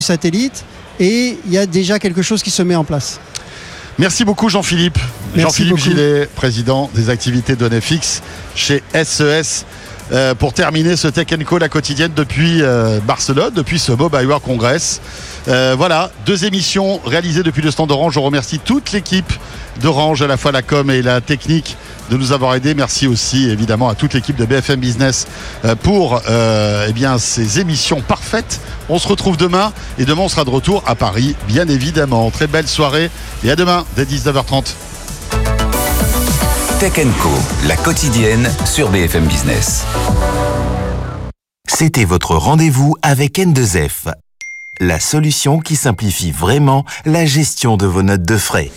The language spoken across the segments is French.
satellite et il y a déjà quelque chose qui se met en place. Merci beaucoup Jean-Philippe. Jean-Philippe Gillet, président des activités données fixes chez SES. Pour terminer ce Tech & Co, la quotidienne depuis Barcelone, depuis ce Mobile World Congress. Voilà, 2 émissions réalisées depuis le stand d'Orange. Je remercie toute l'équipe d'Orange, à la fois la com et la technique, de nous avoir aidés. Merci aussi évidemment à toute l'équipe de BFM Business pour ces émissions parfaites. On se retrouve demain et demain on sera de retour à Paris, bien évidemment. Très belle soirée et à demain dès 19h30. Tech & Co, la quotidienne sur BFM Business. C'était votre rendez-vous avec N2F, la solution qui simplifie vraiment la gestion de vos notes de frais.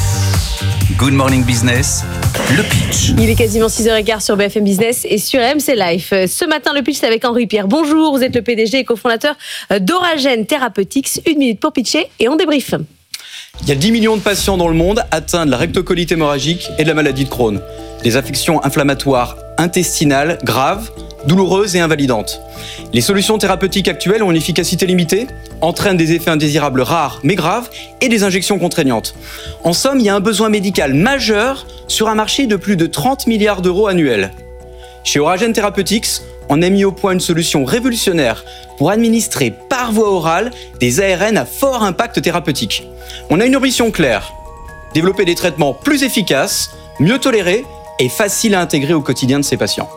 Good Morning Business, le pitch. Il est quasiment 6h15 sur BFM Business et sur RMC Live. Ce matin, le pitch, c'est avec Henri Pierre. Bonjour, vous êtes le PDG et cofondateur d'Oragen Therapeutics. 1 minute pour pitcher et on débriefe. Il y a 10 millions de patients dans le monde atteints de la rectocolite hémorragique et de la maladie de Crohn. Des affections inflammatoires intestinales graves, douloureuses et invalidantes. Les solutions thérapeutiques actuelles ont une efficacité limitée, entraînent des effets indésirables rares mais graves et des injections contraignantes. En somme, il y a un besoin médical majeur sur un marché de plus de 30 milliards d'euros annuels. Chez Oragen Therapeutics, on a mis au point une solution révolutionnaire pour administrer par voie orale des ARN à fort impact thérapeutique. On a une ambition claire, développer des traitements plus efficaces, mieux tolérés et faciles à intégrer au quotidien de ces patients.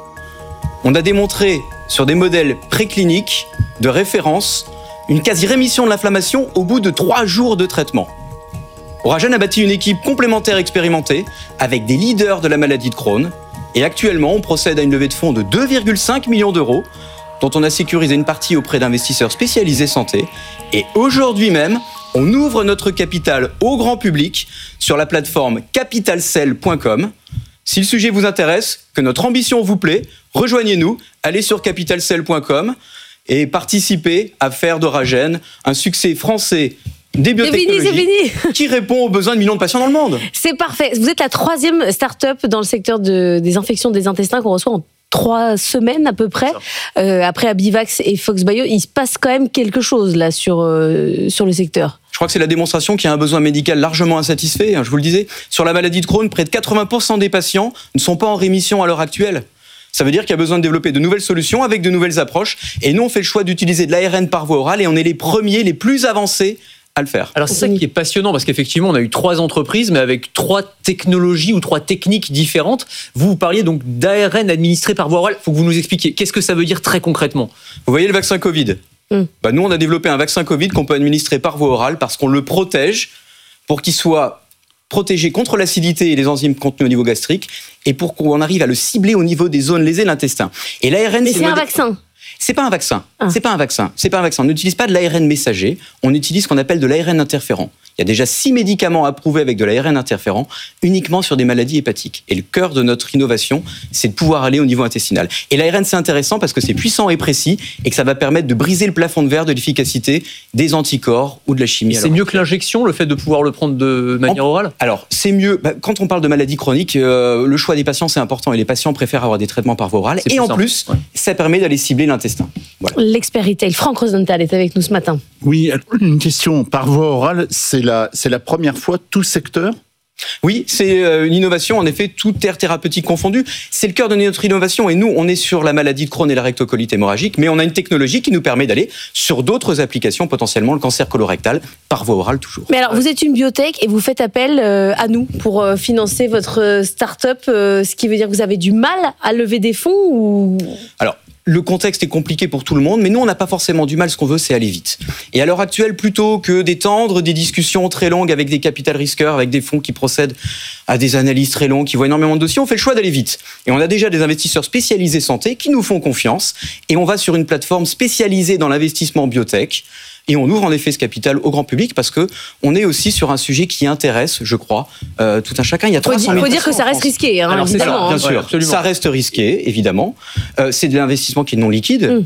On a démontré sur des modèles précliniques de référence une quasi-rémission de l'inflammation au bout de 3 jours de traitement. Oragen a bâti une équipe complémentaire expérimentée avec des leaders de la maladie de Crohn. Et actuellement, on procède à une levée de fonds de 2,5 millions d'euros, dont on a sécurisé une partie auprès d'investisseurs spécialisés santé. Et aujourd'hui même, on ouvre notre capital au grand public sur la plateforme capitalcell.com. Si le sujet vous intéresse, que notre ambition vous plaît, rejoignez-nous, allez sur capitalcell.com et participez à faire d'Oragen un succès français des biotechnologies qui répond aux besoins de millions de patients dans le monde. C'est parfait. Vous êtes la 3e start-up dans le secteur des infections des intestins qu'on reçoit en 3 semaines à peu près. Après Abivax et Fox Bio, il se passe quand même quelque chose là sur le secteur. Je crois que c'est la démonstration qu'il y a un besoin médical largement insatisfait. Je vous le disais, sur la maladie de Crohn, près de 80% des patients ne sont pas en rémission à l'heure actuelle. Ça veut dire qu'il y a besoin de développer de nouvelles solutions avec de nouvelles approches. Et nous, on fait le choix d'utiliser de l'ARN par voie orale et on est les premiers, les plus avancés à le faire. Alors c'est ça qui est passionnant parce qu'effectivement on a eu 3 entreprises mais avec 3 technologies ou 3 techniques différentes. Vous parliez donc d'ARN administré par voie orale. Il faut que vous nous expliquiez qu'est-ce que ça veut dire très concrètement. Vous voyez le vaccin Covid. Nous on a développé un vaccin Covid qu'on peut administrer par voie orale parce qu'on le protège pour qu'il soit protégé contre l'acidité et les enzymes contenues au niveau gastrique et pour qu'on arrive à le cibler au niveau des zones lésées de l'intestin. Et l'ARN, mais c'est un vaccin. C'est pas un vaccin. C'est pas un vaccin. On n'utilise pas de l'ARN messager. On utilise ce qu'on appelle de l'ARN interférent. Il y a déjà 6 médicaments approuvés avec de l'ARN interférent uniquement sur des maladies hépatiques. Et le cœur de notre innovation, c'est de pouvoir aller au niveau intestinal. Et l'ARN, c'est intéressant parce que c'est puissant et précis et que ça va permettre de briser le plafond de verre de l'efficacité des anticorps ou de la chimie. C'est mieux que l'injection, le fait de pouvoir le prendre de manière orale ? Alors, c'est mieux. Quand on parle de maladies chroniques, le choix des patients, c'est important. Et les patients préfèrent avoir des traitements par voie orale. Et en plus, ça permet d'aller cibler l'intestin. Voilà. L'expert retail, Franck Rosenthal, est avec nous ce matin. Oui, une question. Par voie orale, c'est la première fois tout secteur ? Oui, c'est une innovation, en effet, toute aire thérapeutique confondue. C'est le cœur de notre innovation. Et nous, on est sur la maladie de Crohn et la rectocolite hémorragique, mais on a une technologie qui nous permet d'aller sur d'autres applications, potentiellement le cancer colorectal, par voie orale toujours. Mais alors, vous êtes une biotech et vous faites appel à nous pour financer votre start-up, ce qui veut dire que vous avez du mal à lever des fonds ou... Alors, le contexte est compliqué pour tout le monde, mais nous, on n'a pas forcément du mal. Ce qu'on veut, c'est aller vite. Et à l'heure actuelle, plutôt que d'étendre des discussions très longues avec des capital risqueurs, avec des fonds qui procèdent à des analyses très longues, qui voient énormément de dossiers, on fait le choix d'aller vite. Et on a déjà des investisseurs spécialisés santé qui nous font confiance. Et on va sur une plateforme spécialisée dans l'investissement biotech. Et on ouvre en effet ce capital au grand public parce que on est aussi sur un sujet qui intéresse, je crois, tout un chacun. Il y a 300 000 Il faut dire que ça reste risqué, hein, évidemment. Bien sûr, ça reste risqué, évidemment. C'est de l'investissement qui est non liquide.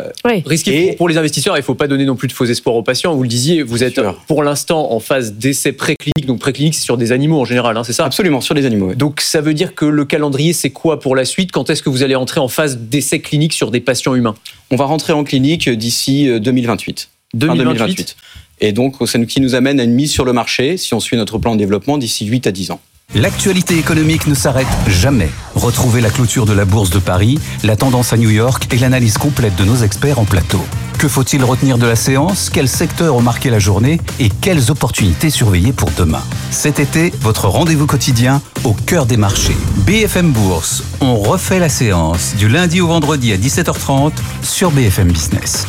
Risqué pour les investisseurs. Il ne faut pas donner non plus de faux espoirs aux patients. Vous le disiez, vous êtes pour l'instant en phase d'essai préclinique. Donc préclinique, c'est sur des animaux en général, hein, c'est ça ? Absolument, sur des animaux. Ouais. Donc ça veut dire que le calendrier, c'est quoi pour la suite ? Quand est-ce que vous allez entrer en phase d'essai clinique sur des patients humains ? On va rentrer en clinique d'ici 2028. 2028. Et donc, qui nous amène à une mise sur le marché, si on suit notre plan de développement, d'ici 8 à 10 ans. L'actualité économique ne s'arrête jamais. Retrouvez la clôture de la Bourse de Paris, la tendance à New York et l'analyse complète de nos experts en plateau. Que faut-il retenir de la séance? Quels secteurs ont marqué la journée? Et quelles opportunités surveiller pour demain? Cet été, votre rendez-vous quotidien au cœur des marchés. BFM Bourse, on refait la séance du lundi au vendredi à 17h30 sur BFM Business.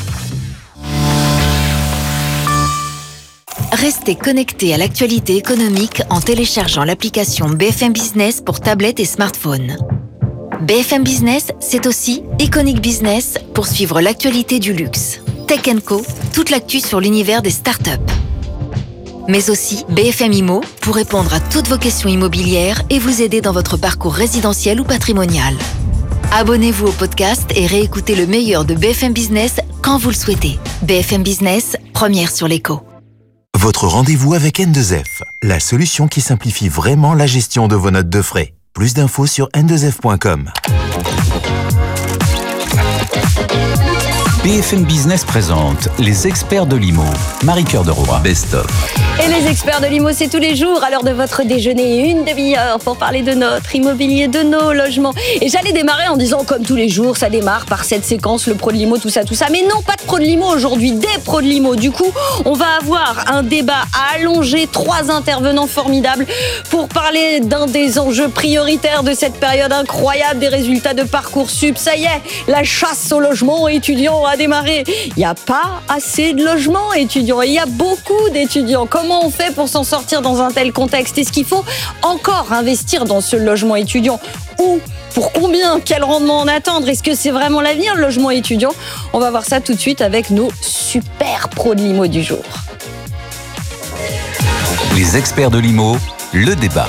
Restez connectés à l'actualité économique en téléchargeant l'application BFM Business pour tablette et smartphone. BFM Business, c'est aussi Iconic Business pour suivre l'actualité du luxe. Tech & Co, toute l'actu sur l'univers des startups. Mais aussi BFM Immo pour répondre à toutes vos questions immobilières et vous aider dans votre parcours résidentiel ou patrimonial. Abonnez-vous au podcast et réécoutez le meilleur de BFM Business quand vous le souhaitez. BFM Business, première sur l'écho. Votre rendez-vous avec N2F, la solution qui simplifie vraiment la gestion de vos notes de frais. Plus d'infos sur n2f.com. BFM Business présente les experts de l'IMO. Marie-Cœur de Roy, Best of. Et les experts de l'IMO, c'est tous les jours à l'heure de votre déjeuner, une demi-heure pour parler de notre immobilier, de nos logements. Et j'allais démarrer en disant, comme tous les jours, ça démarre par cette séquence, le pro de l'IMO, tout ça. Mais non, pas de pro de l'IMO aujourd'hui, des pros de l'IMO. Du coup, on va avoir un débat allongé, 3 intervenants formidables pour parler d'un des enjeux prioritaires de cette période incroyable, des résultats de Parcoursup. Ça y est, la chasse au logement étudiant a démarré. Il n'y a pas assez de logements étudiants et il y a beaucoup d'étudiants. Comment on fait pour s'en sortir dans un tel contexte? Est-ce qu'il faut encore investir dans ce logement étudiant? Ou pour combien? Quel rendement en attendre? Est-ce que c'est vraiment l'avenir, le logement étudiant? On va voir ça tout de suite avec nos super pros de l'IMO du jour. Les experts de l'IMO, le débat.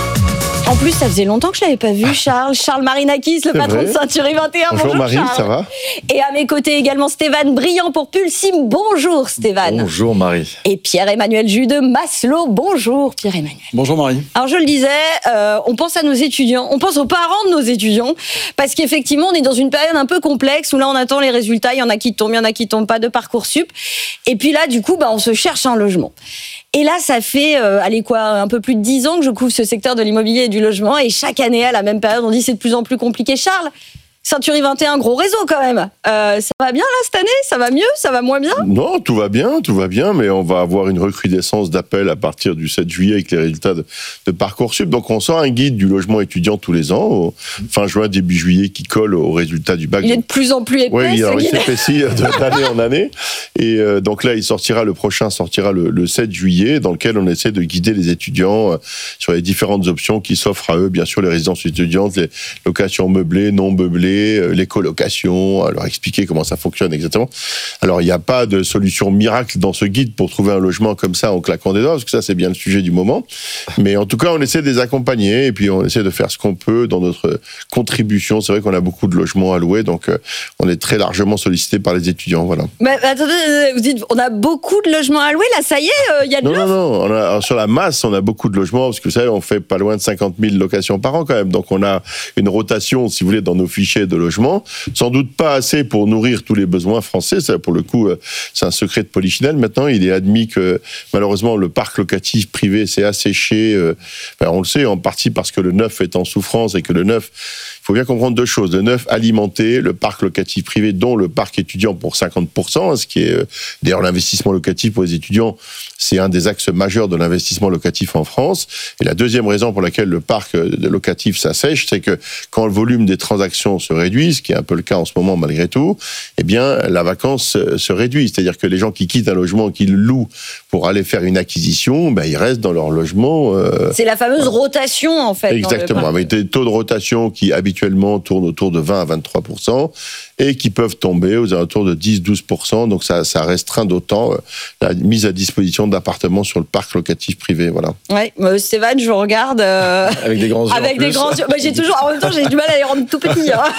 En plus, ça faisait longtemps que je ne l'avais pas vu, Charles. Charles Marinakis, le patron de Ceinturie 21. Bonjour Marie, Charles. ça va? Et à mes côtés également Stéphane Briand pour Pulsim. Bonjour Stéphane. Bonjour Marie. Et Pierre-Emmanuel Jus de Maslow. Bonjour Pierre-Emmanuel. Bonjour Marie. Alors je le disais, on pense à nos étudiants, on pense aux parents de nos étudiants, parce qu'effectivement on est dans une période un peu complexe où là on attend les résultats, il y en a qui tombent, il y en a qui tombent pas de Parcoursup. Et puis là du coup on se cherche un logement. Et là, ça fait, un peu plus de 10 ans que je couvre ce secteur de l'immobilier et du logement. Et chaque année, à la même période, on dit c'est de plus en plus compliqué. Charles, Ceinturie 21, gros réseau quand même. Ça va bien là cette année? Ça va mieux? Ça va moins bien? Non, tout va bien, mais on va avoir une recrudescence d'appels à partir du 7 juillet avec les résultats de Parcoursup. Donc on sort un guide du logement étudiant tous les ans, fin juin, début juillet, qui colle aux résultats du bac. Il est de plus en plus épais. Oui, il guide. s'épaissit d'année en année. Et donc là, le prochain sortira le 7 juillet, dans lequel on essaie de guider les étudiants sur les différentes options qui s'offrent à eux. Bien sûr, les résidences étudiantes, les locations meublées, non meublées, les colocations, leur expliquer comment ça fonctionne exactement. Alors, il n'y a pas de solution miracle dans ce guide pour trouver un logement comme ça en claquant des doigts, parce que ça, c'est bien le sujet du moment. Mais en tout cas, on essaie de les accompagner et puis on essaie de faire ce qu'on peut dans notre contribution. C'est vrai qu'on a beaucoup de logements à louer, donc on est très largement sollicité par les étudiants. Voilà. Mais attendez, vous dites, on a beaucoup de logements à louer, là, ça y est, il y a de l'offre? Non. Sur la masse, on a beaucoup de logements, parce que vous savez, on fait pas loin de 50 000 locations par an quand même. Donc on a une rotation, si vous voulez, dans nos fichiers de logement. Sans doute pas assez pour nourrir tous les besoins français. Ça, pour le coup, c'est un secret de polichinelle. Maintenant, il est admis que, malheureusement, le parc locatif privé s'est asséché. On le sait, en partie parce que le neuf est en souffrance et que le neuf, il faut bien comprendre 2 choses. Le neuf alimenté, le parc locatif privé, dont le parc étudiant pour 50%, ce qui est, d'ailleurs, l'investissement locatif pour les étudiants, c'est un des axes majeurs de l'investissement locatif en France. Et la deuxième raison pour laquelle le parc locatif s'assèche, c'est que quand le volume des transactions se réduit, ce qui est un peu le cas en ce moment malgré tout, eh bien, la vacance se réduit. C'est-à-dire que les gens qui quittent un logement, qui le louent pour aller faire une acquisition, ils restent dans leur logement. C'est la fameuse rotation, en fait. Exactement, avec des taux de rotation qui habituellement tournent autour de 20 à 23%. Et qui peuvent tomber aux alentours de 10-12%. Donc ça restreint d'autant la mise à disposition d'appartements sur le parc locatif privé. Voilà. Ouais, Stéphane, je vous regarde. Avec des grands yeux. Avec des grands yeux. J'ai toujours, en même temps, j'ai du mal à les rendre tout petits. Hein.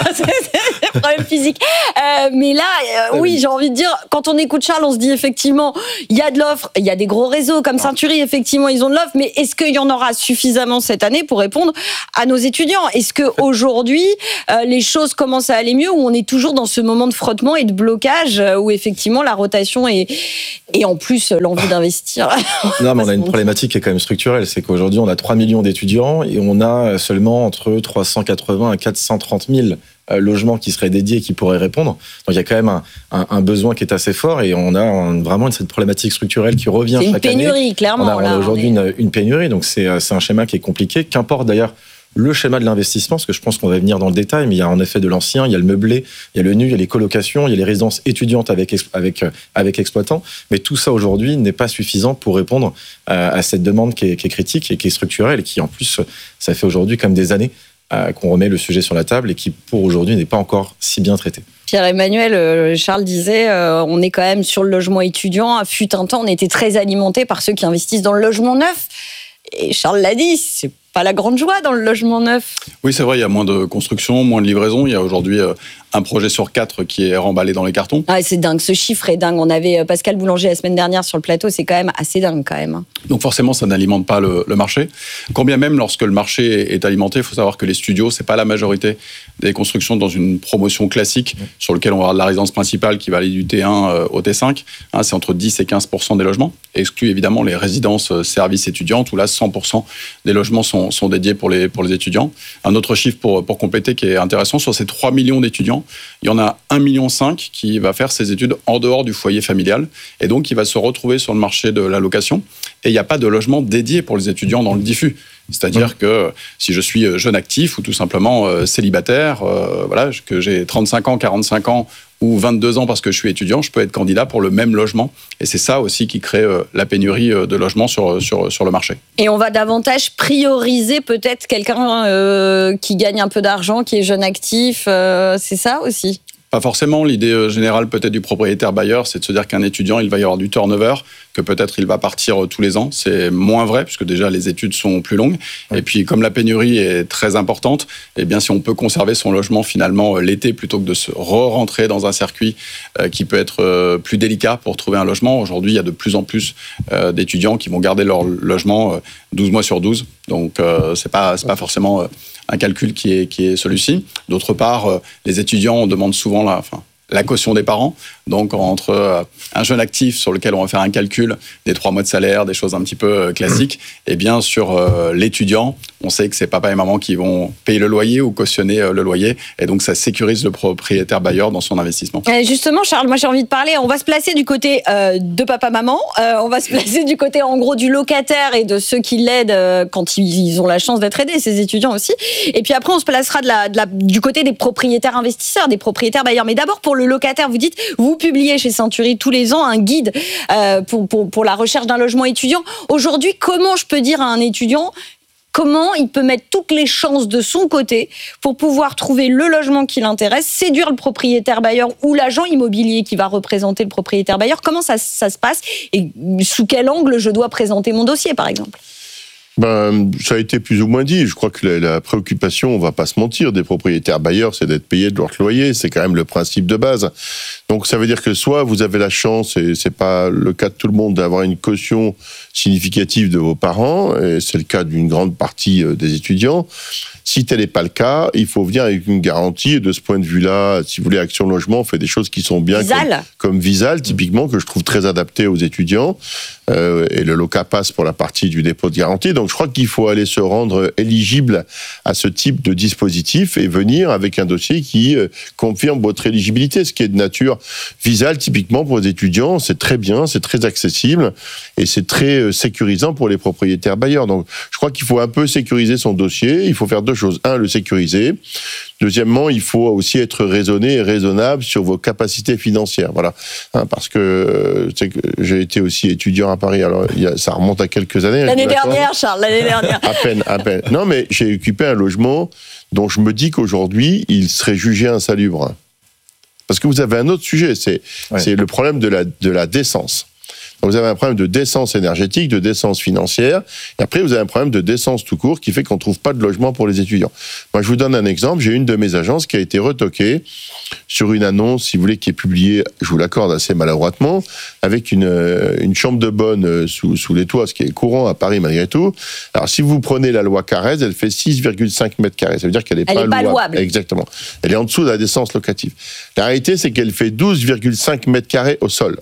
c'est problème physique. Mais là, oui, j'ai envie de dire, quand on écoute Charles, on se dit effectivement, il y a de l'offre, il y a des gros réseaux comme Century, effectivement, ils ont de l'offre, mais est-ce qu'il y en aura suffisamment cette année pour répondre à nos étudiants ? Est-ce qu'aujourd'hui, les choses commencent à aller mieux, ou on est toujours dans ce moment de frottement et de blocage, où effectivement la rotation et en plus l'envie d'investir. Non, mais on a une problématique qui est quand même structurelle, c'est qu'aujourd'hui on a 3 millions d'étudiants et on a seulement entre 380 et 430 000 logements qui seraient dédiés et qui pourraient répondre. Donc il y a quand même un besoin qui est assez fort et on a vraiment cette problématique structurelle qui revient chaque année. C'est une pénurie, clairement. On a aujourd'hui une pénurie, donc c'est un schéma qui est compliqué. Qu'importe d'ailleurs le schéma de l'investissement, parce que je pense qu'on va venir dans le détail, mais il y a en effet de l'ancien, il y a le meublé, il y a le nu, il y a les colocations, il y a les résidences étudiantes avec exploitants. Mais tout ça aujourd'hui n'est pas suffisant pour répondre à cette demande qui est critique et qui est structurelle et qui en plus, ça fait aujourd'hui comme des années qu'on remet le sujet sur la table et qui pour aujourd'hui n'est pas encore si bien traité. Pierre-Emmanuel, Charles disait, on est quand même sur le logement étudiant. Fut un temps, on était très alimenté par ceux qui investissent dans le logement neuf. Et Charles l'a dit, c'est pas la grande joie dans le logement neuf. Oui, c'est vrai, il y a moins de construction, moins de livraison. Il y a aujourd'hui un projet sur 4 qui est remballé dans les cartons. Ah, c'est dingue, ce chiffre est dingue. On avait Pascal Boulanger la semaine dernière sur le plateau, c'est quand même assez dingue quand même. Donc forcément, ça n'alimente pas le marché. Quand bien même, lorsque le marché est alimenté, il faut savoir que les studios, c'est pas la majorité des constructions dans une promotion classique sur lequel on va avoir de la résidence principale qui va aller du T1 au T5. C'est entre 10 et 15% des logements, exclut évidemment les résidences services étudiantes où là, 100% des logements sont dédiés pour les étudiants. Un autre chiffre pour compléter qui est intéressant, sur ces 3 millions d'étudiants, il y en a 1,5 million qui va faire ses études en dehors du foyer familial et donc il va se retrouver sur le marché de la location. Et il n'y a pas de logement dédié pour les étudiants dans le diffus. C'est-à-dire que si je suis jeune actif ou tout simplement célibataire, que j'ai 35 ans, 45 ans ou 22 ans parce que je suis étudiant, je peux être candidat pour le même logement. Et c'est ça aussi qui crée la pénurie de logements sur le marché. Et on va davantage prioriser peut-être quelqu'un qui gagne un peu d'argent, qui est jeune actif, c'est ça aussi ? Pas forcément. L'idée générale peut-être du propriétaire bailleur, c'est de se dire qu'un étudiant, il va y avoir du turnover, que peut-être il va partir tous les ans. C'est moins vrai, puisque déjà les études sont plus longues. Et puis comme la pénurie est très importante, eh bien si on peut conserver son logement finalement l'été plutôt que de se re-rentrer dans un circuit qui peut être plus délicat pour trouver un logement. Aujourd'hui, il y a de plus en plus d'étudiants qui vont garder leur logement 12 mois sur 12. Donc c'est pas forcément un calcul qui est celui-ci. D'autre part, les étudiants, on demande souvent la caution des parents. Donc, entre un jeune actif sur lequel on va faire un calcul des 3 mois de salaire, des choses un petit peu classiques, et bien sur l'étudiant, on sait que c'est papa et maman qui vont payer le loyer ou cautionner le loyer. Et donc, ça sécurise le propriétaire bailleur dans son investissement. Justement, Charles, moi j'ai envie de parler. On va se placer du côté de papa-maman. On va se placer du côté, en gros, du locataire et de ceux qui l'aident quand ils ont la chance d'être aidés, ces étudiants aussi. Et puis après, on se placera du côté des propriétaires investisseurs, des propriétaires bailleurs. Mais d'abord, pour le locataire, vous dites, vous publiez chez Century tous les ans un guide pour la recherche d'un logement étudiant. Aujourd'hui, comment je peux dire à un étudiant comment il peut mettre toutes les chances de son côté pour pouvoir trouver le logement qui l'intéresse, séduire le propriétaire bailleur ou l'agent immobilier qui va représenter le propriétaire bailleur? Comment ça se passe et sous quel angle je dois présenter mon dossier, par exemple? Ça a été plus ou moins dit. Je crois que la préoccupation, on va pas se mentir, des propriétaires bailleurs, c'est d'être payés de leur loyer. C'est quand même le principe de base. Donc ça veut dire que soit vous avez la chance, et c'est pas le cas de tout le monde, d'avoir une caution significative de vos parents, et c'est le cas d'une grande partie des étudiants. Si tel n'est pas le cas, il faut venir avec une garantie. Et de ce point de vue-là, si vous voulez, Action Logement, on fait des choses qui sont bien, comme Visal, typiquement, que je trouve très adapté aux étudiants. Et le LOCA passe pour la partie du dépôt de garantie. Donc je crois qu'il faut aller se rendre éligible à ce type de dispositif et venir avec un dossier qui confirme votre éligibilité, ce qui est de nature Visal, typiquement pour les étudiants. C'est très bien, c'est très accessible et c'est très sécurisant pour les propriétaires bailleurs. Donc je crois qu'il faut un peu sécuriser son dossier. Il faut faire 2 choses. 1, le sécuriser. Deuxièmement, il faut aussi être raisonné et raisonnable sur vos capacités financières. Voilà. Parce que j'ai été aussi étudiant à Paris. Alors, ça remonte à quelques années. L'année dernière, Charles, l'année dernière. À peine. Non, mais j'ai occupé un logement dont je me dis qu'aujourd'hui, il serait jugé insalubre. Parce que vous avez un autre sujet, c'est le problème de la décence. Vous avez un problème de décence énergétique, de décence financière, et après vous avez un problème de décence tout court qui fait qu'on ne trouve pas de logement pour les étudiants. Moi je vous donne un exemple, j'ai une de mes agences qui a été retoquée sur une annonce, si vous voulez, qui est publiée, je vous l'accorde assez maladroitement, avec une chambre de bonne sous les toits, ce qui est courant à Paris malgré tout. Alors si vous prenez la loi Carrez, elle fait 6,5 mètres carrés, ça veut dire qu'elle n'est pas louable. Exactement. Elle est en dessous de la décence locative. La réalité, c'est qu'elle fait 12,5 mètres carrés au sol.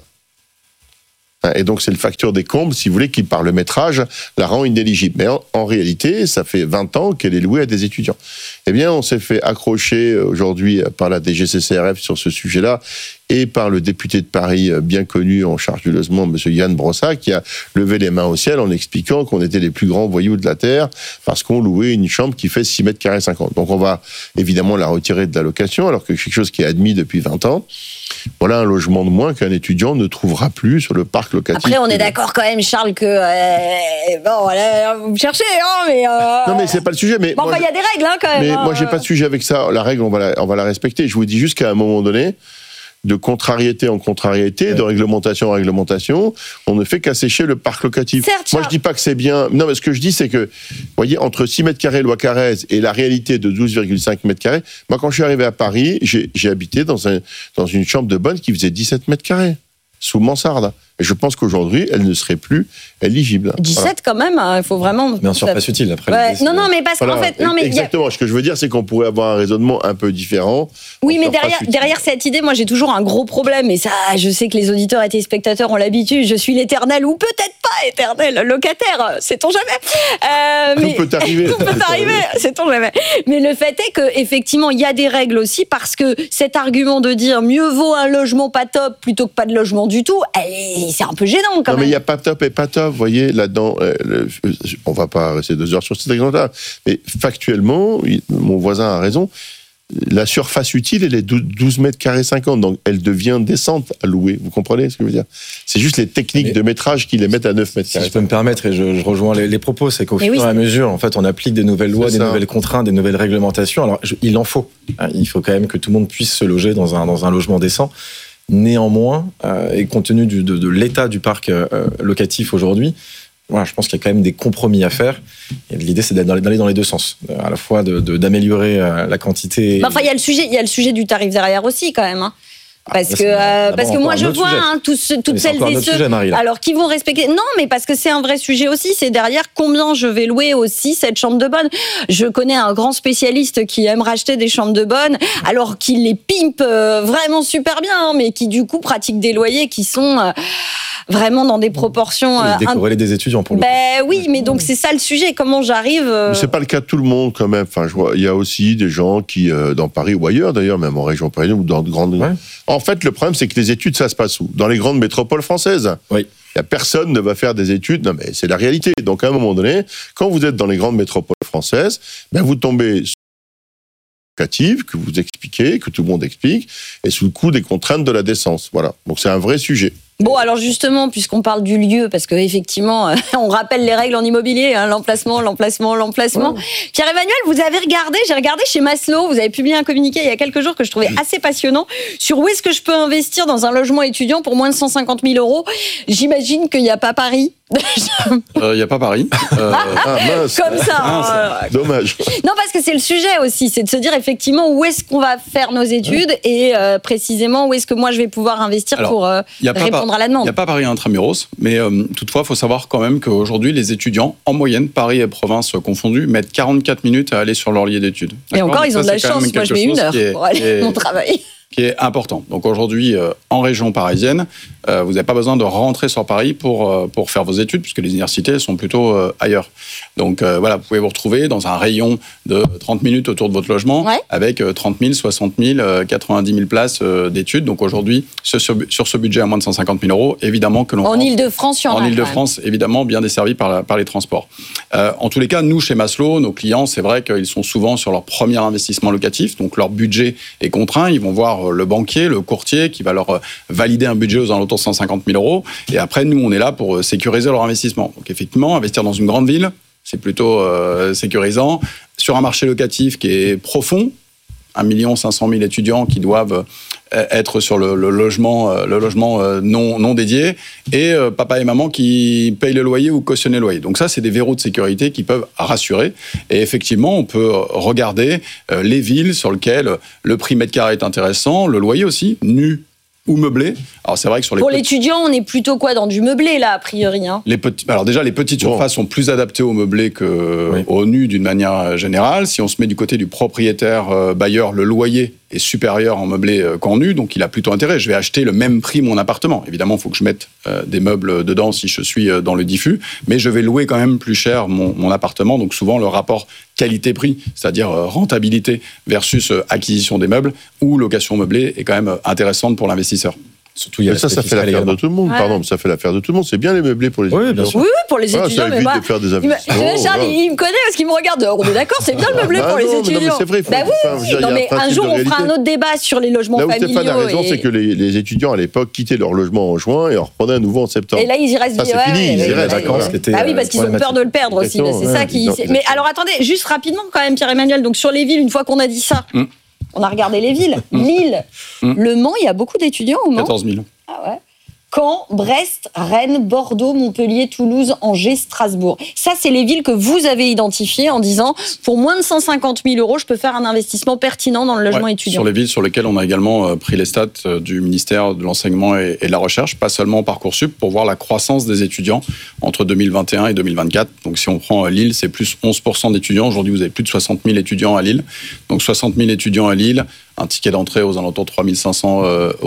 Et donc, c'est le facteur des combles, si vous voulez, qui, par le métrage, la rend inéligible. Mais en réalité, ça fait 20 ans qu'elle est louée à des étudiants. Eh bien, on s'est fait accrocher aujourd'hui par la DGCCRF sur ce sujet-là et par le député de Paris, bien connu en charge du logement, M. Yann Brossat, qui a levé les mains au ciel en expliquant qu'on était les plus grands voyous de la Terre parce qu'on louait une chambre qui fait 6 mètres carrés 50. Donc, on va évidemment la retirer de la location, alors que quelque chose qui est admis depuis 20 ans. Voilà un logement de moins qu'un étudiant ne trouvera plus sur le parc locatif. Après, on est d'accord quand même, Charles, que bon, voilà, vous me cherchez, hein, mais non, mais c'est pas le sujet. Mais bon, il y a des règles, hein, quand même. Mais moi, j'ai pas de sujet avec ça. La règle, on va la respecter. Je vous dis juste qu'à un moment donné, de contrariété en contrariété, de réglementation en réglementation, on ne fait qu'assécher le parc locatif. Certes, moi, je dis pas que c'est bien. Non, mais ce que je dis, c'est que, vous voyez, entre 6 mètres carrés loi Carrez et la réalité de 12,5 mètres carrés, moi, quand je suis arrivé à Paris, j'ai habité dans une chambre de bonne qui faisait 17 mètres carrés, sous mansarde. Et je pense qu'aujourd'hui, elle ne serait plus éligible. 17 voilà. Quand même, il faut vraiment... Mais en surface utile, après. Ouais. Non, mais parce qu'en fait... Non, mais exactement, ce que je veux dire, c'est qu'on pourrait avoir un raisonnement un peu différent. Oui, mais derrière cette idée, moi j'ai toujours un gros problème, et ça, je sais que les auditeurs et téléspectateurs ont l'habitude, je suis l'éternel, ou peut-être pas éternel, locataire, sait-on jamais. Tout peut arriver. Tout peut arriver, sait-on jamais. Mais le fait est qu'effectivement, il y a des règles aussi, parce que cet argument de dire mieux vaut un logement pas top plutôt que pas de logement du tout, c'est un peu gênant quand même. Non, mais il y a pas top et pas top, vous voyez, là-dedans, on va pas rester 2 heures sur cet exemple-là, mais factuellement, mon voisin a raison, la surface utile, elle est 12 mètres carrés 50, donc elle devient décente à louer, vous comprenez ce que je veux dire? C'est juste les techniques de métrage qui les mettent à 9 mètres carrés. Si je peux me permettre, et je rejoins les propos, c'est qu'au fur et à mesure, en fait, on applique des nouvelles lois, des nouvelles contraintes, des nouvelles réglementations. Alors, il en faut. Il faut quand même que tout le monde puisse se loger dans un logement décent. Néanmoins, et compte tenu de l'état du parc locatif aujourd'hui, voilà, je pense qu'il y a quand même des compromis à faire. Et l'idée, c'est d'aller dans les deux sens, à la fois d'améliorer la quantité. Enfin, il y a le sujet du tarif derrière aussi, quand même. Hein. Parce que moi je vois toutes celles et ceux alors qui vont respecter. Non, mais parce que c'est un vrai sujet aussi. C'est derrière combien je vais louer aussi cette chambre de bonne. Je connais un grand spécialiste qui aime racheter des chambres de bonne, alors qu'il les pimpe vraiment super bien, hein, mais qui du coup pratique des loyers qui sont vraiment dans des proportions. Décorréler des étudiants pour le coup. Oui, mais donc c'est ça le sujet. Comment j'arrive Mais c'est pas le cas de tout le monde quand même. Enfin, je vois, il y a aussi des gens qui dans Paris ou ailleurs d'ailleurs, même en région parisienne ou dans de grandes. Ouais. En fait, le problème, c'est que les études, ça se passe où? Dans les grandes métropoles françaises. Oui. Il y a personne ne va faire des études. Non, mais c'est la réalité. Donc, à un moment donné, quand vous êtes dans les grandes métropoles françaises, vous tombez sous locative que vous expliquez, que tout le monde explique, et sous le coup des contraintes de la décence. Voilà. Donc, c'est un vrai sujet. Bon, alors justement, puisqu'on parle du lieu, parce qu'effectivement, on rappelle les règles en immobilier, hein, l'emplacement. Ouais. Pierre-Emmanuel, j'ai regardé chez Maslow, vous avez publié un communiqué il y a quelques jours que je trouvais assez passionnant, sur où est-ce que je peux investir dans un logement étudiant pour moins de 150 000 €. J'imagine qu'il n'y a pas Paris. Il n'y a pas Paris. Mince. Comme ça. Dommage. Non, parce que c'est le sujet aussi, c'est de se dire effectivement où est-ce qu'on va faire nos études et précisément où est-ce que moi je vais pouvoir investir pour répondre à la demande. Il n'y a pas Paris intramuros, mais toutefois, il faut savoir quand même qu'aujourd'hui, les étudiants, en moyenne, Paris et province confondus, mettent 44 minutes à aller sur leur lieu d'études. Et encore, ils ont de la chance. Moi, je mets 1 heure pour aller à mon travail. Qui est important. Donc aujourd'hui, en région parisienne, vous n'avez pas besoin de rentrer sur Paris pour faire vos études, puisque les universités sont plutôt ailleurs. Donc voilà, vous pouvez vous retrouver dans un rayon de 30 minutes autour de votre logement, avec 30 000, 60 000, 90 000 places d'études. Donc aujourd'hui, sur ce budget à moins de 150 000 €, évidemment que l'on... En Ile-de-France, en Ile-de-France, évidemment, bien desservi par les transports. En tous les cas, nous, chez Maslow, nos clients, c'est vrai qu'ils sont souvent sur leur premier investissement locatif, donc leur budget est contraint. Ils vont voir le banquier, le courtier, qui va leur valider un budget aux alentours de 150 000 €. Et après, nous, on est là pour sécuriser leur investissement. Donc effectivement, investir dans une grande ville, c'est plutôt sécurisant. Sur un marché locatif qui est profond, 1 500 000 étudiants qui doivent être sur le logement non dédié, et papa et maman qui payent le loyer ou cautionnent le loyer. Donc ça, c'est des verrous de sécurité qui peuvent rassurer. Et effectivement, on peut regarder les villes sur lesquelles le prix mètre carré est intéressant, le loyer aussi, nu ou meublé. Alors c'est vrai que sur les pour l'étudiant, on est plutôt quoi dans du meublé là, a priori, hein. Alors déjà, les petites surfaces sont plus adaptées au meublé qu'au nu d'une manière générale. Si on se met du côté du propriétaire bailleur, le loyer est supérieur en meublé qu'en nu, donc il a plutôt intérêt. Je vais acheter le même prix mon appartement. Évidemment, il faut que je mette des meubles dedans si je suis dans le diffus, mais je vais louer quand même plus cher mon appartement. Donc souvent, le rapport qualité-prix, c'est-à-dire rentabilité versus acquisition des meubles ou location meublée, est quand même intéressante pour l'investisseur. Surtout, ça fait l'affaire de tout le monde. Ouais. Pardon, ça fait l'affaire de tout le monde. C'est bien les meublés pour les étudiants. Bien sûr. Oui, pour les étudiants. Ça évite de faire des investissements. Charles, il me connaît parce qu'il me regarde. On est d'accord, c'est bien le meublé pour les étudiants. Mais c'est vrai. Mais un jour, on fera un autre débat sur les logements familiaux. Là où Stéphane a raison, c'est que les étudiants à l'époque quittaient leur logement en juin et en reprenaient à nouveau en septembre. Et là, ils y restent. C'est fini. Ils y restent. Ah oui, parce qu'ils ont peur de le perdre aussi. C'est ça qui. Mais alors, attendez, juste rapidement quand même, Pierre-Emmanuel. Donc sur les villes, une fois qu'on a dit ça, on a regardé les villes. Lille, Le Mans, il y a beaucoup d'étudiants au Mans. 14 000. Ah ouais. Caen, Brest, Rennes, Bordeaux, Montpellier, Toulouse, Angers, Strasbourg. Ça, c'est les villes que vous avez identifiées en disant, pour moins de 150 000 €, je peux faire un investissement pertinent dans le logement étudiant. Sur les villes sur lesquelles on a également pris les stats du ministère de l'Enseignement et de la Recherche, pas seulement Parcoursup, pour voir la croissance des étudiants entre 2021 et 2024. Donc si on prend Lille, c'est plus 11% d'étudiants. Aujourd'hui, vous avez plus de 60 000 étudiants à Lille. Donc 60 000 étudiants à Lille, un ticket d'entrée aux alentours de 3 500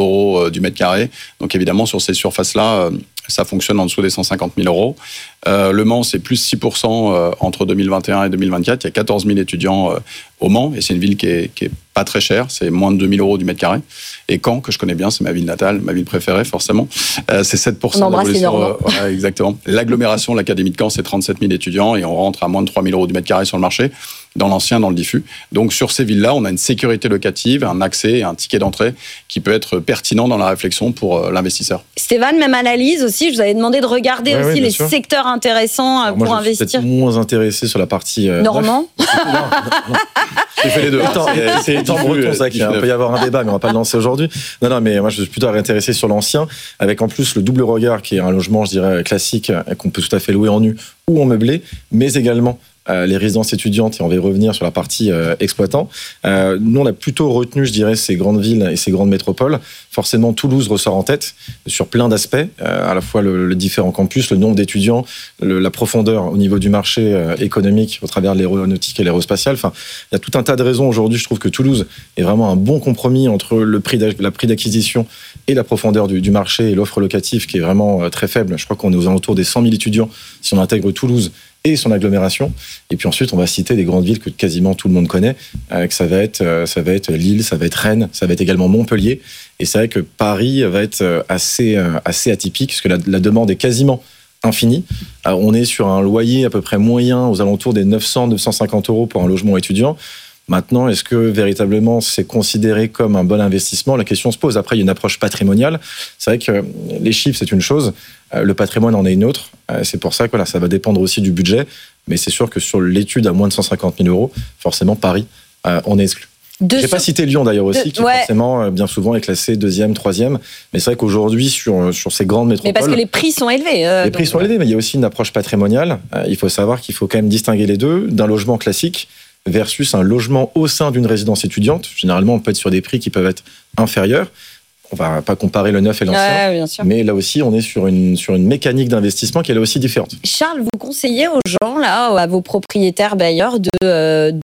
€ du mètre carré. Donc évidemment, sur ces surfaces-là, ça fonctionne en dessous des 150 000 €. Le Mans, c'est plus 6% entre 2021 et 2024. Il y a 14 000 étudiants au Mans, et c'est une ville qui est pas très chère, c'est moins de 2 000 € du mètre carré. Et Caen, que je connais bien, c'est ma ville natale, ma ville préférée, forcément. C'est 7% d'évolution. Exactement. L'agglomération, l'Académie de Caen, c'est 37 000 étudiants, et on rentre à moins de 3 000 € du mètre carré sur le marché, dans l'ancien, dans le diffus. Donc sur ces villes-là, on a une sécurité locative, un accès et un ticket d'entrée qui peut être pertinent dans la réflexion pour l'investisseur. Stéphane, même analyse aussi, je vous avais demandé de regarder aussi les secteurs intéressants pour investir. Je suis peut-être moins intéressé sur la partie... Normand. Non. J'ai fait les deux. C'est temps breton, ça, il peut y avoir un débat, mais on va pas le lancer aujourd'hui. Non, mais moi je suis plutôt intéressé sur l'ancien, avec en plus le double regard qui est un logement, je dirais, classique, qu'on peut tout à fait louer en nu ou en meublé, mais également les résidences étudiantes, et on va y revenir sur la partie exploitant. Nous, on a plutôt retenu, je dirais, ces grandes villes et ces grandes métropoles. Forcément, Toulouse ressort en tête sur plein d'aspects, à la fois le différent campus, le nombre d'étudiants, la profondeur au niveau du marché économique au travers de l'aéronautique et l'aérospatiale. Enfin, il y a tout un tas de raisons aujourd'hui. Je trouve que Toulouse est vraiment un bon compromis entre la prix d'acquisition et la profondeur du marché et l'offre locative qui est vraiment très faible. Je crois qu'on est aux alentours des 100 000 étudiants si on intègre Toulouse et son agglomération. Et puis ensuite, on va citer des grandes villes que quasiment tout le monde connaît, que ça va être Lille, ça va être Rennes, ça va être également Montpellier. Et c'est vrai que Paris va être assez atypique, parce que la demande est quasiment infinie. On est sur un loyer à peu près moyen aux alentours des 900-950 € pour un logement étudiant. Maintenant, est-ce que véritablement c'est considéré comme un bon investissement ? La question se pose. Après, il y a une approche patrimoniale. C'est vrai que les chiffres, c'est une chose. Le patrimoine en est une autre. C'est pour ça que ça va dépendre aussi du budget. Mais c'est sûr que sur l'étude à moins de 150 000 €, forcément, Paris, on est exclu. Je n'ai pas cité Lyon d'ailleurs aussi, qui forcément bien souvent est classé 2e, 3e. Mais c'est vrai qu'aujourd'hui, sur ces grandes métropoles... Mais parce que les prix sont élevés. Les prix sont élevés, mais il y a aussi une approche patrimoniale. Il faut savoir qu'il faut quand même distinguer les deux d'un logement classique versus un logement au sein d'une résidence étudiante. Généralement, on peut être sur des prix qui peuvent être inférieurs. On va pas comparer le neuf et l'ancien, mais là aussi, on est sur une mécanique d'investissement qui est là aussi différente. Charles, vous conseillez aux gens, là, à vos propriétaires bailleurs, de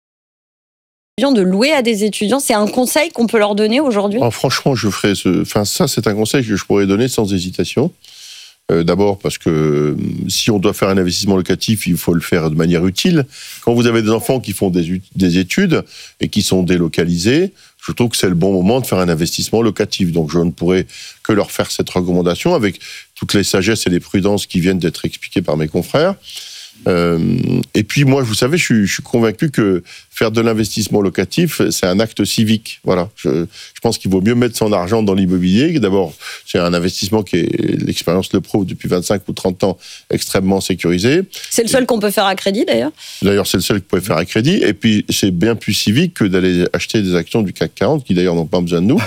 louer à des étudiants. C'est un conseil qu'on peut leur donner aujourd'hui ? Franchement, ça, c'est un conseil que je pourrais donner sans hésitation. D'abord parce que si on doit faire un investissement locatif, il faut le faire de manière utile. Quand vous avez des enfants qui font des études et qui sont délocalisés, je trouve que c'est le bon moment de faire un investissement locatif. Donc je ne pourrais que leur faire cette recommandation avec toutes les sagesses et les prudences qui viennent d'être expliquées par mes confrères. Et puis moi, vous savez, je suis convaincu que faire de l'investissement locatif, c'est un acte civique. Voilà. Je pense qu'il vaut mieux mettre son argent dans l'immobilier. D'abord, c'est un investissement qui est, l'expérience le prouve, depuis 25 ou 30 ans, extrêmement sécurisé. C'est le seul qu'on peut faire à crédit, d'ailleurs. D'ailleurs, c'est le seul que vous pouvez faire à crédit. Et puis, c'est bien plus civique que d'aller acheter des actions du CAC 40, qui d'ailleurs n'ont pas besoin de nous.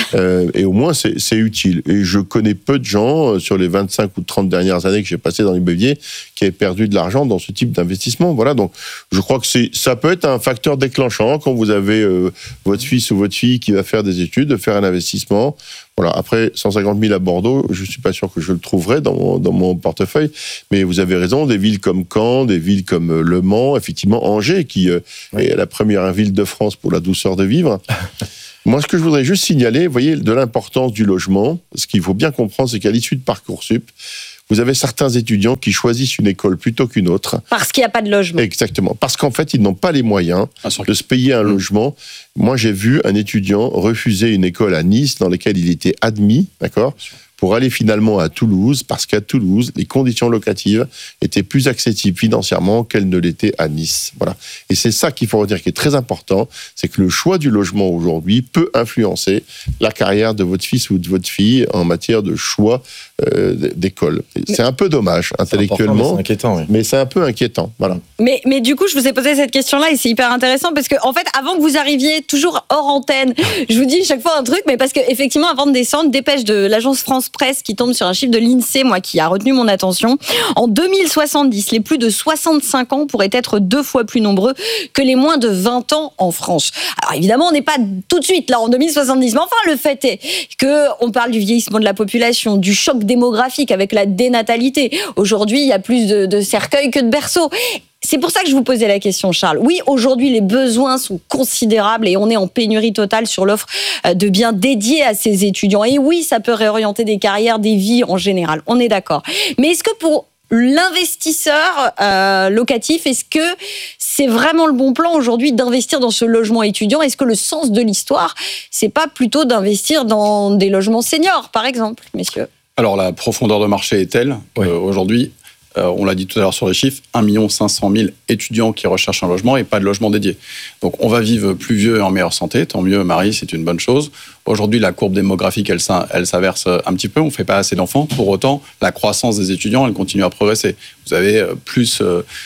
Et au moins, c'est utile. Et je connais peu de gens, sur les 25 ou 30 dernières années que j'ai passées dans l'immobilier, qui avaient perdu de l'argent dans ce type d'investissement. Voilà, donc je crois que ça peut être un facteur déclenchant quand vous avez votre fils ou votre fille qui va faire des études, de faire un investissement. Voilà. Après, 150 000 à Bordeaux, je suis pas sûr que je le trouverai dans mon portefeuille, mais vous avez raison, des villes comme Caen, des villes comme Le Mans, effectivement Angers, qui est la première ville de France pour la douceur de vivre. Moi, ce que je voudrais juste signaler, vous voyez, de l'importance du logement, ce qu'il faut bien comprendre, c'est qu'à l'issue de Parcoursup, vous avez certains étudiants qui choisissent une école plutôt qu'une autre. Parce qu'il n'y a pas de logement. Exactement. Parce qu'en fait, ils n'ont pas les moyens de se payer un logement. Moi, j'ai vu un étudiant refuser une école à Nice dans laquelle il était admis, d'accord, pour aller finalement à Toulouse, parce qu'à Toulouse, les conditions locatives étaient plus accessibles financièrement qu'elles ne l'étaient à Nice. Voilà. Et c'est ça qu'il faut retenir, qui est très important, c'est que le choix du logement aujourd'hui peut influencer la carrière de votre fils ou de votre fille en matière de choix d'école. C'est un peu dommage, intellectuellement, c'est inquiétant, oui. Mais c'est un peu inquiétant. Voilà. Mais du coup, je vous ai posé cette question-là et c'est hyper intéressant parce que, en fait, avant que vous arriviez, toujours hors antenne, je vous dis chaque fois un truc, mais parce qu'effectivement, avant de descendre, dépêche de l'agence France Presse qui tombe sur un chiffre de l'INSEE, moi, qui a retenu mon attention. En 2070, les plus de 65 ans pourraient être 2 fois plus nombreux que les moins de 20 ans en France. Alors évidemment, on n'est pas tout de suite là en 2070, mais enfin, le fait est qu'on parle du vieillissement de la population, du choc démographique avec la dénatalité. Aujourd'hui, il y a plus de cercueils que de berceaux. C'est pour ça que je vous posais la question, Charles. Oui, aujourd'hui, les besoins sont considérables et on est en pénurie totale sur l'offre de biens dédiés à ces étudiants. Et oui, ça peut réorienter des carrières, des vies en général. On est d'accord. Mais est-ce que pour l'investisseur locatif, est-ce que c'est vraiment le bon plan aujourd'hui d'investir dans ce logement étudiant? Est-ce que le sens de l'histoire, c'est pas plutôt d'investir dans des logements seniors, par exemple, messieurs? Alors, la profondeur de marché est telle, aujourd'hui, on l'a dit tout à l'heure sur les chiffres, 1 500 000 étudiants qui recherchent un logement et pas de logement dédié. Donc on va vivre plus vieux et en meilleure santé, tant mieux Marie, c'est une bonne chose. Aujourd'hui la courbe démographique elle s'inverse un petit peu, on ne fait pas assez d'enfants, pour autant la croissance des étudiants elle continue à progresser. Vous avez plus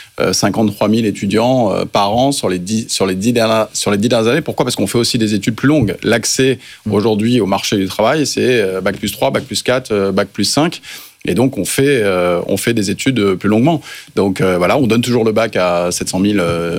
53 000 étudiants par an sur les 10 dernières années. Pourquoi ? Parce qu'on fait aussi des études plus longues. L'accès aujourd'hui au marché du travail c'est Bac plus 3, Bac plus 4, Bac plus 5. Et donc, on fait des études plus longuement. Donc, voilà, on donne toujours le bac à 700 000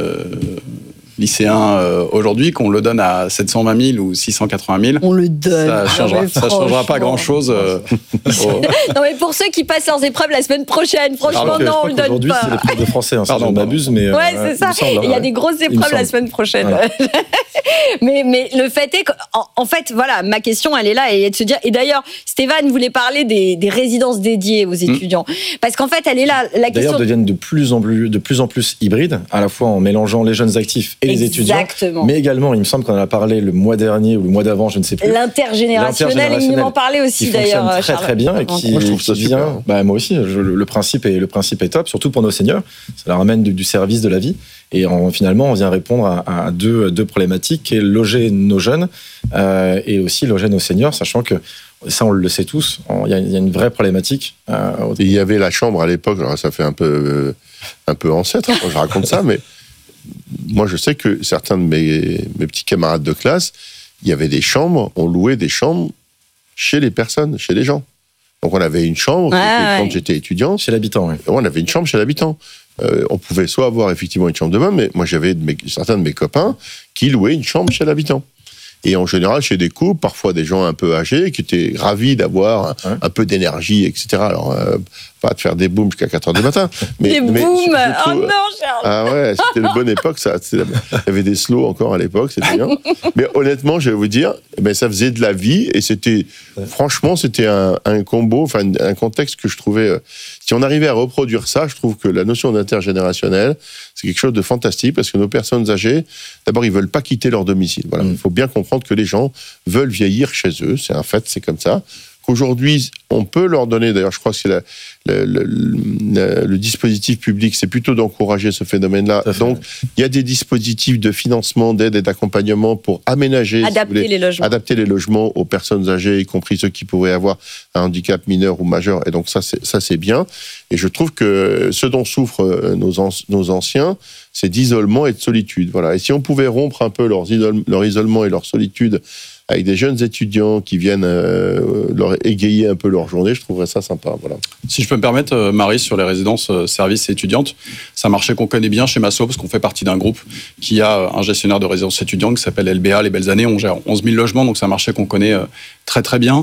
lycéens aujourd'hui, qu'on le donne à 720 000 ou 680 000. On le donne. Ça changera pas grand-chose. Non, mais pour ceux qui passent leurs épreuves la semaine prochaine, franchement, non, on le donne aujourd'hui, pas. Aujourd'hui, c'est l'épreuve de français, si je m'abuse, mais... Ouais, c'est ça. Il y a des grosses épreuves la semaine prochaine. Voilà. mais le fait est qu'en fait, voilà, ma question, elle est là, et de se dire... Et d'ailleurs, Stéphane voulait parler des résidences dédiées aux étudiants. Parce qu'en fait, elle est là, la question... D'ailleurs, deviennent de plus en plus hybrides, à la fois en mélangeant les jeunes actifs et les étudiants, mais également, il me semble qu'on en a parlé le mois dernier ou le mois d'avant, je ne sais plus. L'intergénérationnel, il m'en parlait aussi d'ailleurs. Qui fonctionne très bien et qui, moi, je trouve ça super. Moi aussi, le principe est top, surtout pour nos seniors. Ça leur amène du service de la vie. Et finalement, on vient répondre à deux problématiques, qui est loger nos jeunes et aussi loger nos seniors, sachant que ça, on le sait tous, il y a une vraie problématique. Il y avait la chambre à l'époque, alors ça fait un peu ancêtre quand je raconte ça, mais moi je sais que certains de mes petits camarades de classe, il y avait des chambres, on louait des chambres chez les personnes, chez les gens. Donc on avait une chambre, quand j'étais étudiant. Chez l'habitant, oui. On avait une chambre chez l'habitant. On pouvait soit avoir effectivement une chambre de bonne, mais moi j'avais certains de mes copains qui louaient une chambre chez l'habitant. Et en général, chez des couples, parfois des gens un peu âgés, qui étaient ravis d'avoir un peu d'énergie, etc. Alors, pas de faire des booms jusqu'à 4h du matin. Des booms Oh non, Charles. Ah ouais, c'était une bonne époque, ça. Il y avait des slows encore à l'époque, c'était bien. Mais honnêtement, je vais vous dire, ça faisait de la vie, et franchement, c'était un combo, enfin, un contexte que je trouvais... Si on arrivait à reproduire ça, je trouve que la notion d'intergénérationnel, c'est quelque chose de fantastique, parce que nos personnes âgées, d'abord, ils veulent pas quitter leur domicile. Voilà. Il faut bien comprendre que les gens veulent vieillir chez eux, c'est un fait, c'est comme ça. qu'aujourd'hui, on peut leur donner, d'ailleurs, je crois que c'est le dispositif public, c'est plutôt d'encourager ce phénomène-là. Donc, il y a des dispositifs de financement, d'aide et d'accompagnement pour aménager, adapter les logements aux personnes âgées, y compris ceux qui pourraient avoir un handicap mineur ou majeur. Et donc, ça, c'est bien. Et je trouve que ce dont souffrent nos anciens, c'est d'isolement et de solitude. Voilà. Et si on pouvait rompre un peu leur isolement et leur solitude avec des jeunes étudiants qui viennent leur égayer un peu leur journée, je trouverais ça sympa. Voilà. Si je peux me permettre, Marie, sur les résidences services étudiantes, c'est un marché qu'on connaît bien chez Massot, parce qu'on fait partie d'un groupe qui a un gestionnaire de résidences étudiantes qui s'appelle LBA, Les Belles Années. On gère 11 000 logements, donc c'est un marché qu'on connaît très très bien.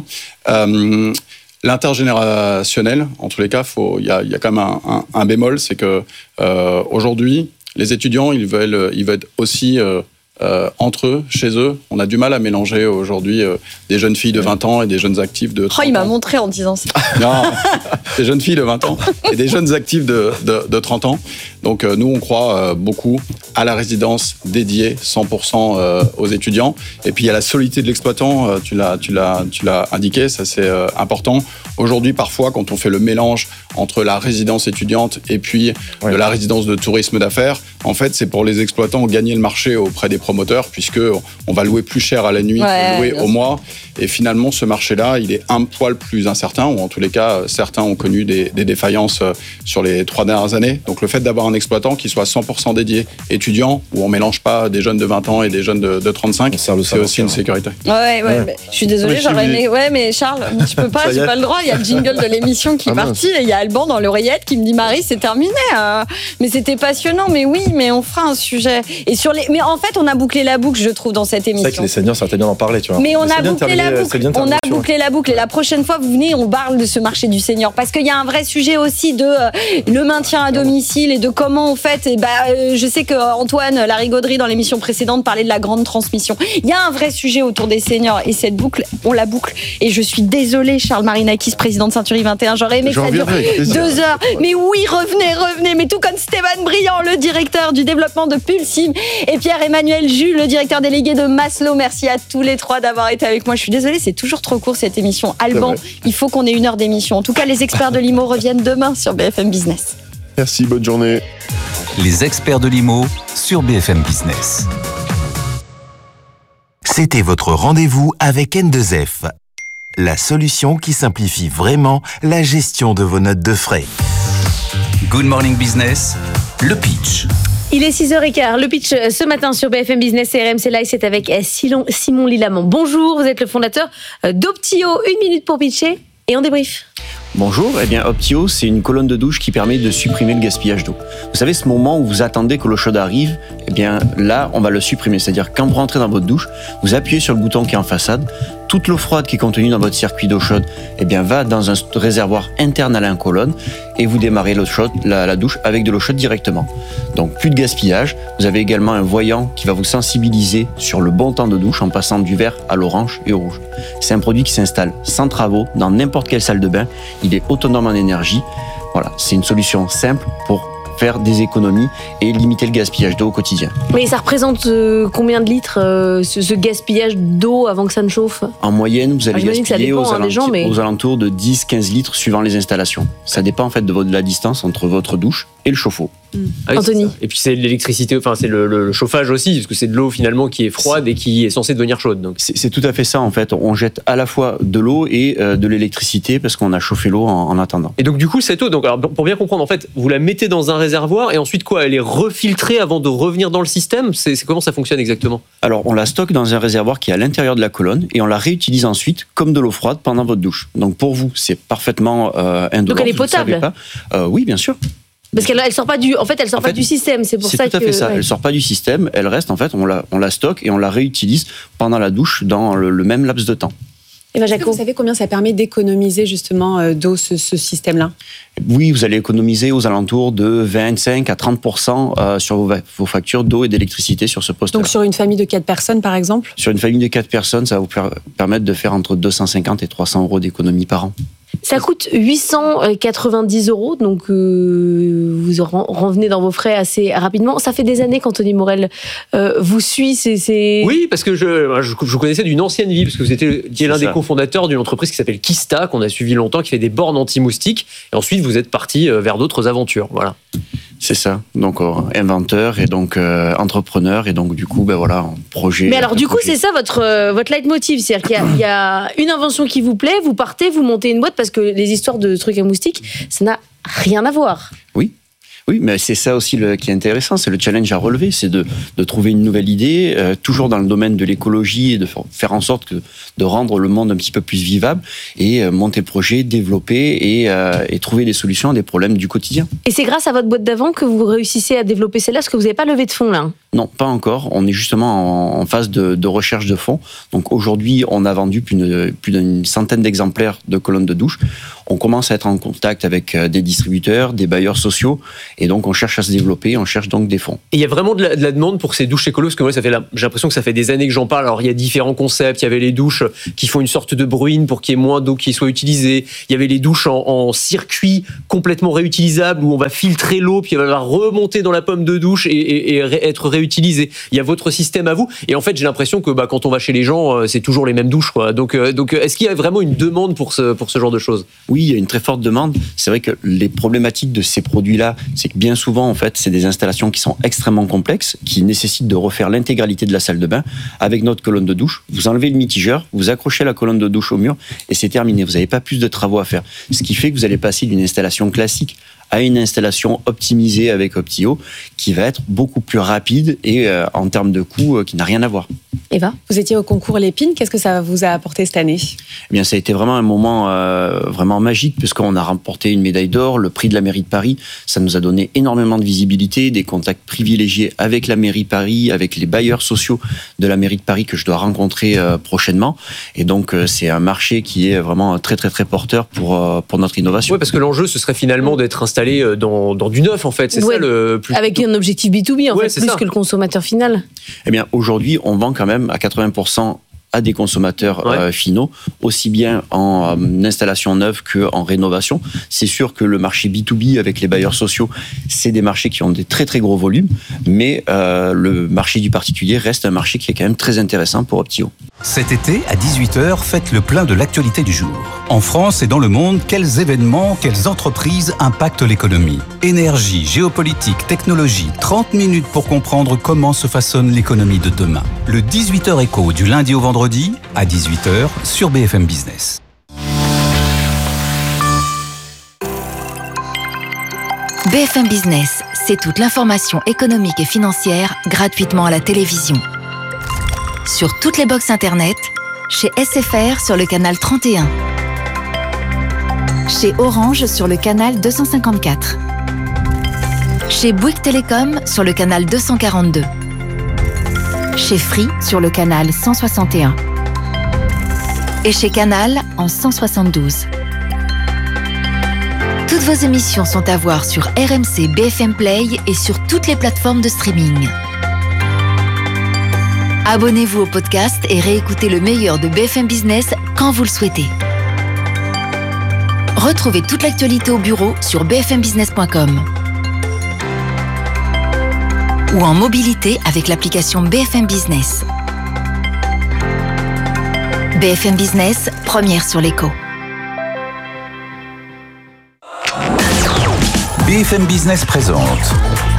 L'intergénérationnel, en tous les cas, il y a quand même un bémol, c'est que aujourd'hui, les étudiants, ils veulent aussi entre eux, chez eux. On a du mal à mélanger aujourd'hui des jeunes filles de 20 ans et des jeunes actifs de 30 ans. Il m'a montré en disant ça. Non, des jeunes filles de 20 ans et des jeunes actifs de 30 ans. Donc nous, on croit beaucoup à la résidence dédiée 100% aux étudiants. Et puis il y a la solidité de l'exploitant, tu l'as indiqué, ça c'est important. Aujourd'hui, parfois, quand on fait le mélange entre la résidence étudiante et puis de la résidence de tourisme d'affaires, en fait, c'est pour les exploitants gagner le marché auprès des promoteurs, puisque on va louer plus cher à la nuit qu'on louer au mois. Et finalement, ce marché-là, il est un poil plus incertain, ou en tous les cas, certains ont connu des défaillances sur les 3 dernières années. Donc le fait d'avoir un exploitant qui soit 100% dédié étudiant, où on mélange pas des jeunes de 20 ans et des jeunes de 35, c'est aussi une sécurité. Ouais. Je suis désolée, j'aurais aimé. Ouais, mais Charles, tu peux pas, j'ai pas le droit. Il y a le jingle de l'émission qui est parti, et il y a Alban dans l'oreillette qui me dit Marie, c'est terminé. Mais c'était passionnant. Mais oui, mais on fera un sujet. Et mais en fait, on a bouclé la boucle, je trouve, dans cette émission. C'est vrai que les seniors, ça aurait été bien d'en parler, tu vois. Mais on a bouclé la boucle. On a bouclé la boucle. Et la prochaine fois, vous venez, on parle de ce marché du senior, parce qu'il y a un vrai sujet aussi de le maintien à domicile et de comment on fait. Je sais que Antoine Larigauderie dans l'émission précédente parlait de la grande transmission. Il y a un vrai sujet autour des seniors, et cette boucle, on la boucle. Et je suis désolée, Charles Marinakis, président de Century 21, j'aurais aimé que ça dure 2 heures. Mais oui, revenez. Mais tout comme Stéphane Briand, le directeur du développement de Pulsim, et Pierre-Emmanuel Jus, le directeur délégué de Maslow. Merci à tous les 3 d'avoir été avec moi. Je suis désolée, c'est toujours trop court cette émission. Alban, il faut qu'on ait 1 heure d'émission. En tout cas, les experts de l'IMO reviennent demain sur BFM Business. Merci, bonne journée. Les experts de l'IMO sur BFM Business. C'était votre rendez-vous avec N2F, la solution qui simplifie vraiment la gestion de vos notes de frais. Good Morning Business, le pitch. Il est 6h15. Le pitch ce matin sur BFM Business et RMC Live, c'est avec Simon Lilamont. Bonjour, vous êtes le fondateur d'Optio. 1 minute pour pitcher et on débrief. Bonjour, Optio, c'est une colonne de douche qui permet de supprimer le gaspillage d'eau. Vous savez, ce moment où vous attendez que l'eau chaude arrive, là, on va le supprimer. C'est-à-dire, quand vous rentrez dans votre douche, vous appuyez sur le bouton qui est en façade, toute l'eau froide qui est contenue dans votre circuit d'eau chaude, va dans un réservoir interne à la colonne, et vous démarrez la douche avec de l'eau chaude directement. Donc, plus de gaspillage. Vous avez également un voyant qui va vous sensibiliser sur le bon temps de douche en passant du vert à l'orange et au rouge. C'est un produit qui s'installe sans travaux dans n'importe quelle salle de bain. Il est autonome en énergie. Voilà, c'est une solution simple pour faire des économies et limiter le gaspillage d'eau au quotidien. Mais ça représente combien de litres ce gaspillage d'eau avant que ça ne chauffe ? En moyenne, vous allez gaspiller aux alentours de 10-15 litres suivant les installations. Ça dépend en fait de la distance entre votre douche et le chauffe-eau. Anthony. Et puis c'est l'électricité, c'est le chauffage aussi, parce que c'est de l'eau finalement qui est froide et qui est censée devenir chaude. Donc. C'est tout à fait ça en fait. On jette à la fois de l'eau et de l'électricité parce qu'on a chauffé l'eau en attendant. Et donc du coup cette eau, alors, pour bien comprendre, en fait, vous la mettez dans un réservoir et ensuite quoi ? Elle est refiltrée avant de revenir dans le système ? C'est comment ça fonctionne exactement ? Alors on la stocke dans un réservoir qui est à l'intérieur de la colonne et on la réutilise ensuite comme de l'eau froide pendant votre douche. Donc pour vous, c'est parfaitement indolore. Donc elle est potable ? Oui, bien sûr. Parce qu'elle sort pas du système, c'est pour ça que... C'est tout à fait ça, elle sort pas du système, elle reste en fait, on la stocke et on la réutilise pendant la douche dans le même laps de temps. Est-ce que vous savez combien ça permet d'économiser justement d'eau, ce système-là ? Oui, vous allez économiser aux alentours de 25 à 30% sur vos factures d'eau et d'électricité sur ce poste-là. Donc sur une famille de 4 personnes par exemple ? Sur une famille de 4 personnes, ça va vous permettre de faire entre 250 et 300 euros d'économie par an. Ça coûte 890 €, donc vous revenez dans vos frais assez rapidement. Ça fait des années qu'Anthony Morel vous suit. Oui, parce que je vous connaissais d'une ancienne vie, parce que vous étiez l'un des cofondateurs d'une entreprise qui s'appelle Kista, qu'on a suivi longtemps, qui fait des bornes anti-moustiques. Et ensuite, vous êtes parti vers d'autres aventures. Voilà. C'est ça, donc inventeur et donc entrepreneur, et donc du coup, projet. Mais alors du coup, c'est ça votre leitmotiv, c'est-à-dire qu'il y a une invention qui vous plaît, vous partez, vous montez une boîte, parce que les histoires de trucs à moustiques, ça n'a rien à voir. Oui, mais c'est ça aussi qui est intéressant, c'est le challenge à relever, c'est de trouver une nouvelle idée, toujours dans le domaine de l'écologie, et de faire en sorte de rendre le monde un petit peu plus vivable, et monter le projet, développer et trouver des solutions à des problèmes du quotidien. Et c'est grâce à votre boîte d'avant que vous réussissez à développer celle-là, parce que vous n'avez pas levé de fonds là? Non, pas encore. On est justement en phase de recherche de fonds. Donc aujourd'hui, on a vendu plus d'une centaine d'exemplaires de colonnes de douche. On commence à être en contact avec des distributeurs, des bailleurs sociaux, et donc on cherche à se développer, on cherche donc des fonds. Et il y a vraiment de la demande pour ces douches écolo, parce que moi, j'ai l'impression que ça fait des années que j'en parle. Alors il y a différents concepts. Il y avait les douches qui font une sorte de bruine pour qu'il y ait moins d'eau qui soit utilisée. Il y avait les douches en circuit complètement réutilisable, où on va filtrer l'eau, puis elle va remonter dans la pomme de douche et être réutilisée. Il y a votre système à vous. Et en fait, j'ai l'impression que quand on va chez les gens, c'est toujours les mêmes douches, quoi. Donc est-ce qu'il y a vraiment une demande pour ce genre de choses? Oui, il y a une très forte demande. C'est vrai que les problématiques de ces produits-là, c'est que bien souvent, en fait, c'est des installations qui sont extrêmement complexes, qui nécessitent de refaire l'intégralité de la salle de bain avec notre colonne de douche. Vous enlevez le mitigeur, vous accrochez la colonne de douche au mur et c'est terminé. Vous n'avez pas plus de travaux à faire. Ce qui fait que vous allez passer d'une installation classique à une installation optimisée avec Optio, qui va être beaucoup plus rapide et en termes de coût, qui n'a rien à voir. Eva, vous étiez au concours Lépine, qu'est-ce que ça vous a apporté cette année? Eh bien, ça a été vraiment un moment vraiment magique, puisqu'on a remporté une médaille d'or, le prix de la mairie de Paris. Ça nous a donné énormément de visibilité, des contacts privilégiés avec la mairie de Paris, avec les bailleurs sociaux de la mairie de Paris que je dois rencontrer prochainement. Et donc, c'est un marché qui est vraiment très, très, très porteur pour notre innovation. Oui, parce que l'enjeu, ce serait finalement d'être installé dans du neuf, en fait. C'est ça le plus... Avec un objectif B2B, en fait, plus que le consommateur final. Eh bien, aujourd'hui, on vend quand même à 80% à des consommateurs finaux, aussi bien en installation neuve qu'en rénovation. C'est sûr que le marché B2B avec les bailleurs sociaux, c'est des marchés qui ont des très très gros volumes, mais le marché du particulier reste un marché qui est quand même très intéressant pour Optio. Cet été, à 18h, faites le plein de l'actualité du jour. En France et dans le monde, quels événements, quelles entreprises impactent l'économie? Énergie, géopolitique, technologie, 30 minutes pour comprendre comment se façonne l'économie de demain. Le 18h Écho du lundi au vendredi, à 18h, sur BFM Business. BFM Business, c'est toute l'information économique et financière gratuitement à la télévision. Sur toutes les box internet, chez SFR sur le canal 31, chez Orange sur le canal 254, chez Bouygues Télécom sur le canal 242, chez Free sur le canal 161 et chez Canal en 172. Toutes vos émissions sont à voir sur RMC BFM Play et sur toutes les plateformes de streaming. Abonnez-vous au podcast et réécoutez le meilleur de BFM Business quand vous le souhaitez. Retrouvez toute l'actualité au bureau sur bfmbusiness.com ou en mobilité avec l'application BFM Business. BFM Business, première sur l'écho. BFM Business présente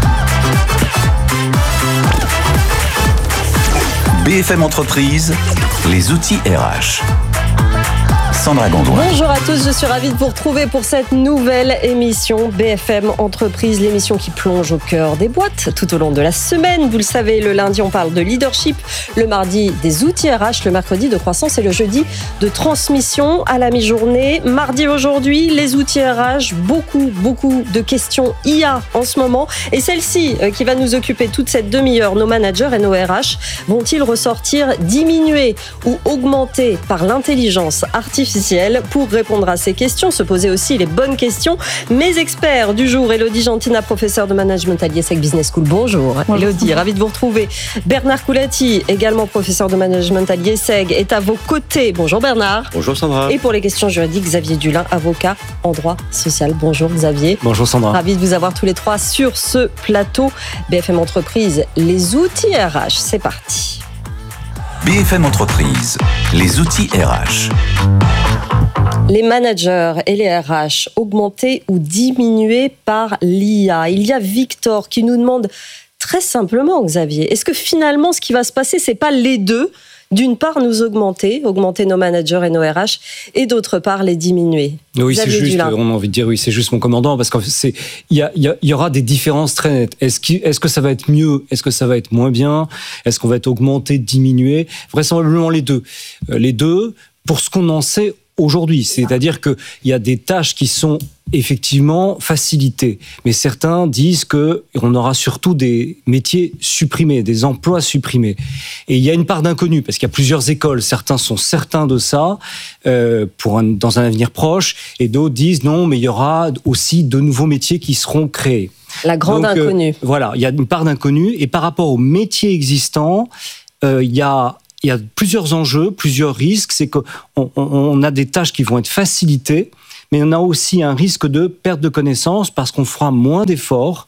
BFM Entreprise, les outils RH. Sandra Gondouin. Bonjour à tous, je suis ravie de vous retrouver pour cette nouvelle émission BFM Entreprise, l'émission qui plonge au cœur des boîtes tout au long de la semaine. Vous le savez, le lundi on parle de leadership, le mardi des outils RH, le mercredi de croissance et le jeudi de transmission à la mi-journée. Mardi aujourd'hui, les outils RH, beaucoup de questions IA en ce moment. Et celle-ci qui va nous occuper toute cette demi-heure, nos managers et nos RH vont-ils ressortir diminués ou augmentés par l'intelligence artificielle artificielle. Pour répondre à ces questions, se poser aussi les bonnes questions. Mes experts du jour, Élodie Gentina, professeure de management à l'IESEG Business School. Bonjour. Élodie, ravie de vous retrouver. Bernard Coulati, également professeur de management à l'IESEG, est à vos côtés. Bonjour Bernard. Bonjour Sandra. Et pour les questions juridiques, Xavier Dulin, avocat en droit social. Bonjour Xavier. Bonjour Sandra. Ravi de vous avoir tous les trois sur ce plateau. BFM Entreprise, les outils RH, c'est parti. BFM Entreprise, les outils RH. Les managers et les RH augmentés ou diminués par l'IA. Il y a Victor qui nous demande très simplement, Xavier, est-ce que finalement ce qui va se passer, c'est pas les deux ? D'une part, nous augmenter nos managers et nos RH, et d'autre part, les diminuer. Oui, c'est juste, on a envie de dire, oui, c'est juste mon commandant, parce qu'il y aura des différences très nettes. Est-ce que ça va être mieux ? Est-ce que ça va être moins bien ? Est-ce qu'on va être augmenté, diminué ? Vraisemblablement les deux. Les deux, pour ce qu'on en sait aujourd'hui. C'est-à-dire qu'il y a des tâches qui sont effectivement facilitées. Mais certains disent qu'on aura surtout des métiers supprimés, des emplois supprimés. Et il y a une part d'inconnu, parce qu'il y a plusieurs écoles. Certains sont certains de ça, dans un avenir proche, et d'autres disent non, mais il y aura aussi de nouveaux métiers qui seront créés. La grande inconnue. Voilà, il y a une part d'inconnu. Et par rapport aux métiers existants, il y a plusieurs enjeux, plusieurs risques. C'est qu'on a des tâches qui vont être facilitées, mais on a aussi un risque de perte de connaissances parce qu'on fera moins d'efforts.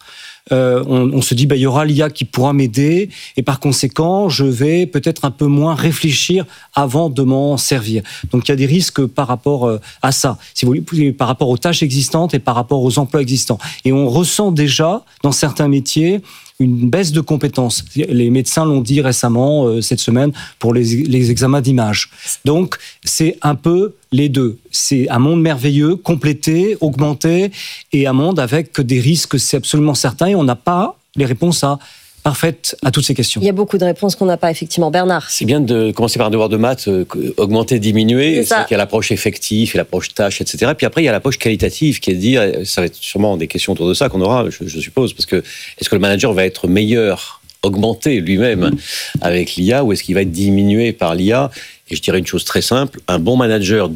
On se dit, il y aura l'IA qui pourra m'aider et par conséquent, je vais peut-être un peu moins réfléchir avant de m'en servir. Donc, il y a des risques par rapport à ça, si vous voulez, par rapport aux tâches existantes et par rapport aux emplois existants. Et on ressent déjà, dans certains métiers, une baisse de compétences. Les médecins l'ont dit récemment, cette semaine, pour les examens d'image. Donc, c'est un peu les deux. C'est un monde merveilleux, complété, augmenté, et un monde avec des risques, c'est absolument certain, et on n'a pas les réponses parfaites à toutes ces questions. Il y a beaucoup de réponses qu'on n'a pas, effectivement. Bernard. C'est bien de commencer par un devoir de maths, augmenter, diminuer. C'est vrai qu'il y a l'approche effective et l'approche tâche, etc. Puis après, il y a l'approche qualitative qui est de dire, ça va être sûrement des questions autour de ça qu'on aura, je suppose, parce que est-ce que le manager va être meilleur, augmenté lui-même avec l'IA, ou est-ce qu'il va être diminué par l'IA ? Et je dirais une chose très simple, un bon manager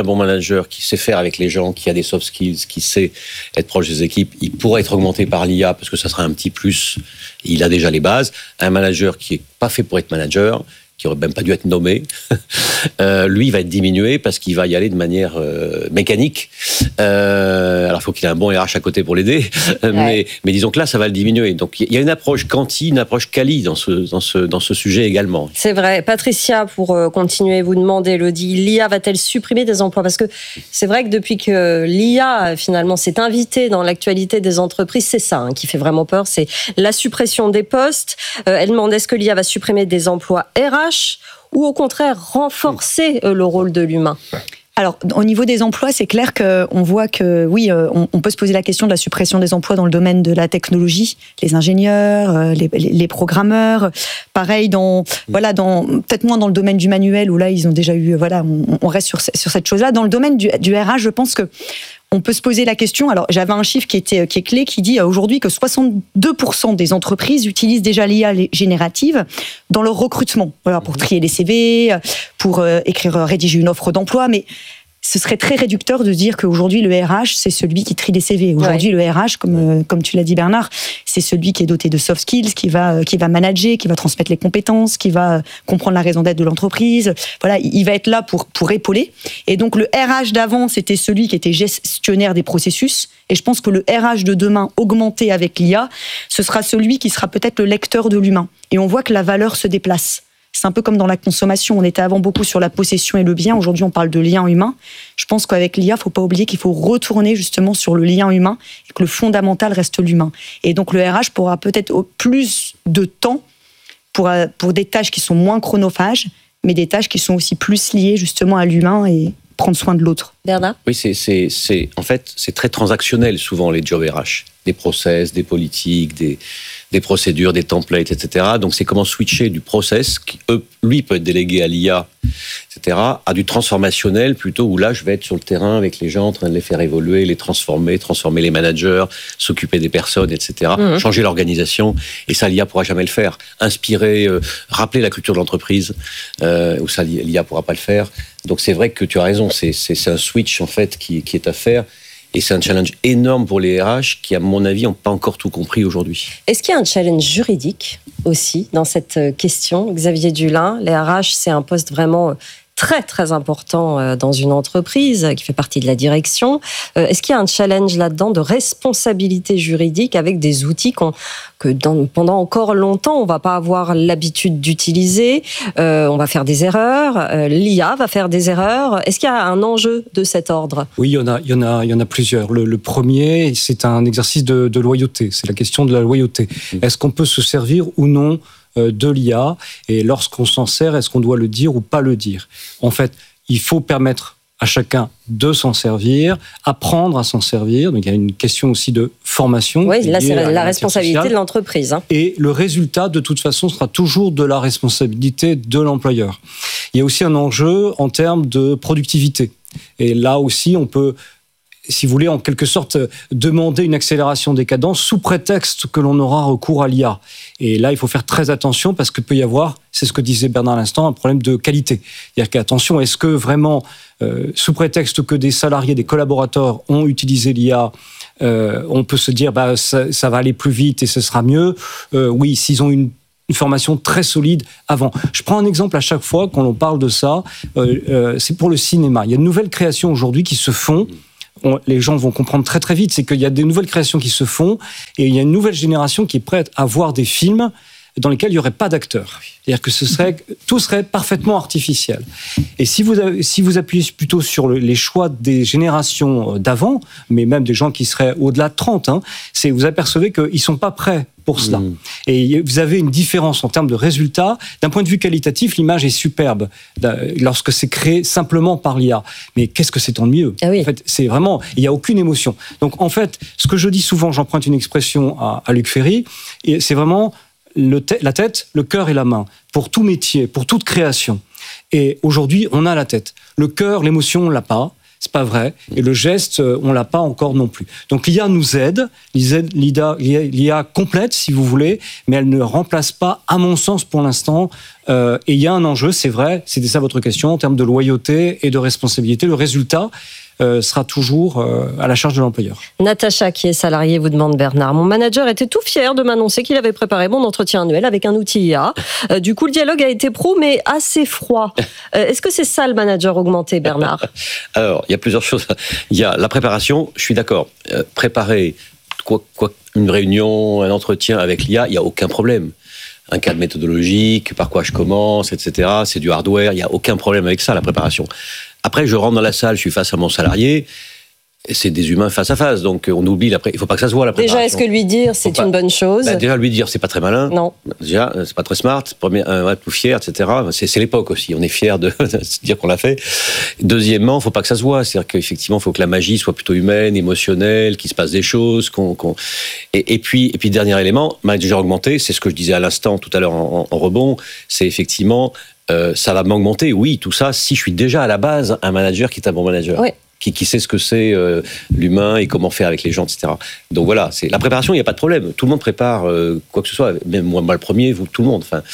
qui sait faire avec les gens, qui a des soft skills, qui sait être proche des équipes, il pourrait être augmenté par l'IA parce que ça sera un petit plus, il a déjà les bases. Un manager qui n'est pas fait pour être manager, qui aurait même pas dû être nommé, lui, il va être diminué parce qu'il va y aller de manière mécanique. Alors, il faut qu'il ait un bon RH à côté pour l'aider, mais disons que là, ça va le diminuer. Donc, il y a une approche quanti, une approche quali dans ce sujet également. C'est vrai. Patricia, pour continuer, vous demandez, Élodie, l'IA va-t-elle supprimer des emplois ? Parce que c'est vrai que depuis que l'IA, finalement, s'est invitée dans l'actualité des entreprises, c'est ça qui fait vraiment peur, c'est la suppression des postes. Elle demande, est-ce que l'IA va supprimer des emplois RH ou au contraire renforcer le rôle de l'humain ? Alors, au niveau des emplois, c'est clair qu'on voit que, oui, on peut se poser la question de la suppression des emplois dans le domaine de la technologie, les ingénieurs, les programmeurs. Pareil, peut-être moins dans le domaine du manuel, où là, ils ont déjà eu, on reste sur cette chose-là. Dans le domaine du RH, je pense que on peut se poser la question. Alors, j'avais un chiffre qui est clé, qui dit aujourd'hui que 62% des entreprises utilisent déjà l'IA générative dans leur recrutement. Voilà, pour trier les CV, pour rédiger une offre d'emploi. Mais ce serait très réducteur de dire qu'aujourd'hui, le RH, c'est celui qui trie les CV. Aujourd'hui, le RH, comme tu l'as dit, Bernard, c'est celui qui est doté de soft skills, qui va manager, qui va transmettre les compétences, qui va comprendre la raison d'être de l'entreprise. Voilà, il va être là pour épauler. Et donc, le RH d'avant, c'était celui qui était gestionnaire des processus. Et je pense que le RH de demain, augmenté avec l'IA, ce sera celui qui sera peut-être le lecteur de l'humain. Et on voit que la valeur se déplace. C'est un peu comme dans la consommation. On était avant beaucoup sur la possession et le bien. Aujourd'hui, on parle de lien humain. Je pense qu'avec l'IA, il ne faut pas oublier qu'il faut retourner justement sur le lien humain et que le fondamental reste l'humain. Et donc, le RH pourra peut-être plus de temps pour des tâches qui sont moins chronophages, mais des tâches qui sont aussi plus liées justement à l'humain et prendre soin de l'autre. Bernard ? Oui, en fait, c'est très transactionnel souvent les jobs RH. Des process, des politiques, des procédures, des templates, etc. Donc c'est comment switcher du process, qui lui peut être délégué à l'IA, etc., à du transformationnel plutôt, où là je vais être sur le terrain avec les gens en train de les faire évoluer, les transformer les managers, s'occuper des personnes, etc., changer l'organisation, et ça l'IA pourra jamais le faire. Inspirer, rappeler la culture de l'entreprise, où ça l'IA pourra pas le faire. Donc c'est vrai que tu as raison, c'est un switch en fait qui est à faire. Et c'est un challenge énorme pour les RH qui, à mon avis, n'ont pas encore tout compris aujourd'hui. Est-ce qu'il y a un challenge juridique aussi dans cette question, Xavier Dulin? Les RH, c'est un poste vraiment très, très important dans une entreprise qui fait partie de la direction. Est-ce qu'il y a un challenge là-dedans de responsabilité juridique avec des outils pendant encore longtemps, on ne va pas avoir l'habitude d'utiliser, on va faire des erreurs, l'IA va faire des erreurs. Est-ce qu'il y a un enjeu de cet ordre? Oui, il y en a plusieurs. Le premier, c'est un exercice de loyauté. C'est la question de la loyauté. Est-ce qu'on peut se servir ou non de l'IA, et lorsqu'on s'en sert, est-ce qu'on doit le dire ou pas le dire? En fait, il faut permettre à chacun de s'en servir, apprendre à s'en servir. Donc il y a une question aussi de formation. Oui, là c'est la responsabilité de l'entreprise. Et le résultat, de toute façon, sera toujours de la responsabilité de l'employeur. Il y a aussi un enjeu en termes de productivité. Et là aussi, on peut, si vous voulez, en quelque sorte, demander une accélération des cadences sous prétexte que l'on aura recours à l'IA. Et là, il faut faire très attention parce qu'il peut y avoir, c'est ce que disait Bernard à l'instant, un problème de qualité. C'est-à-dire qu'attention, est-ce que vraiment, sous prétexte que des salariés, des collaborateurs ont utilisé l'IA, on peut se dire ça va aller plus vite et ce sera mieux? Oui, s'ils ont une formation très solide avant. Je prends un exemple à chaque fois quand on parle de ça, c'est pour le cinéma. Il y a de nouvelles créations aujourd'hui qui se font. Les gens vont comprendre très très vite, c'est qu'il y a des nouvelles créations qui se font et il y a une nouvelle génération qui est prête à voir des films dans lesquels il n'y aurait pas d'acteurs. C'est-à-dire que tout serait parfaitement artificiel. Et si vous appuyez plutôt sur les choix des générations d'avant, mais même des gens qui seraient au-delà de 30, vous apercevez qu'ils ne sont pas prêts pour cela. Et vous avez une différence en termes de résultats. D'un point de vue qualitatif, l'image est superbe lorsque c'est créé simplement par l'IA. Mais qu'est-ce que c'est ennuyeux? En fait, c'est vraiment, il n'y a aucune émotion. Donc en fait, ce que je dis souvent, j'emprunte une expression à Luc Ferry, et c'est vraiment la tête, le cœur et la main, pour tout métier, pour toute création. Et aujourd'hui, on a la tête. Le cœur, l'émotion, on l'a pas. C'est pas vrai. Et le geste, on l'a pas encore non plus. Donc l'IA nous aide. L'IA complète, si vous voulez, mais elle ne remplace pas, à mon sens, pour l'instant. Et il y a un enjeu, c'est vrai, c'était ça votre question, en termes de loyauté et de responsabilité. Le résultat sera toujours à la charge de l'employeur. Natacha, qui est salariée, vous demande Bernard. Mon manager était tout fier de m'annoncer qu'il avait préparé mon entretien annuel avec un outil IA. Du coup, le dialogue a été pro, mais assez froid. Est-ce que c'est ça le manager augmenté, Bernard? Alors, il y a plusieurs choses. Il y a la préparation, je suis d'accord. Préparer une réunion, un entretien avec l'IA, il n'y a aucun problème. Un cadre méthodologique, par quoi je commence, etc. C'est du hardware, il n'y a aucun problème avec ça, la préparation. Après, je rentre dans la salle, je suis face à mon salarié, c'est des humains face à face, donc on oublie, il ne faut pas que ça se voit la préparation. Déjà, est-ce que lui dire, c'est une bonne chose? Déjà, lui dire, c'est pas très malin. Non. Déjà, c'est pas très smart, tout fier, etc. C'est l'époque aussi, on est fier de se dire qu'on l'a fait. Deuxièmement, il ne faut pas que ça se voit, c'est-à-dire qu'effectivement, il faut que la magie soit plutôt humaine, émotionnelle, qu'il se passe des choses. Et puis, dernier élément, manager augmenté, c'est ce que je disais à l'instant, tout à l'heure en rebond, c'est effectivement... ça va m'augmenter, oui, tout ça, si je suis déjà à la base un manager qui est un bon manager. Oui. Qui sait ce que c'est l'humain et comment faire avec les gens, etc. Donc voilà, c'est la préparation, il n'y a pas de problème. Tout le monde prépare quoi que ce soit, même moi le premier, vous, tout le monde. Enfin,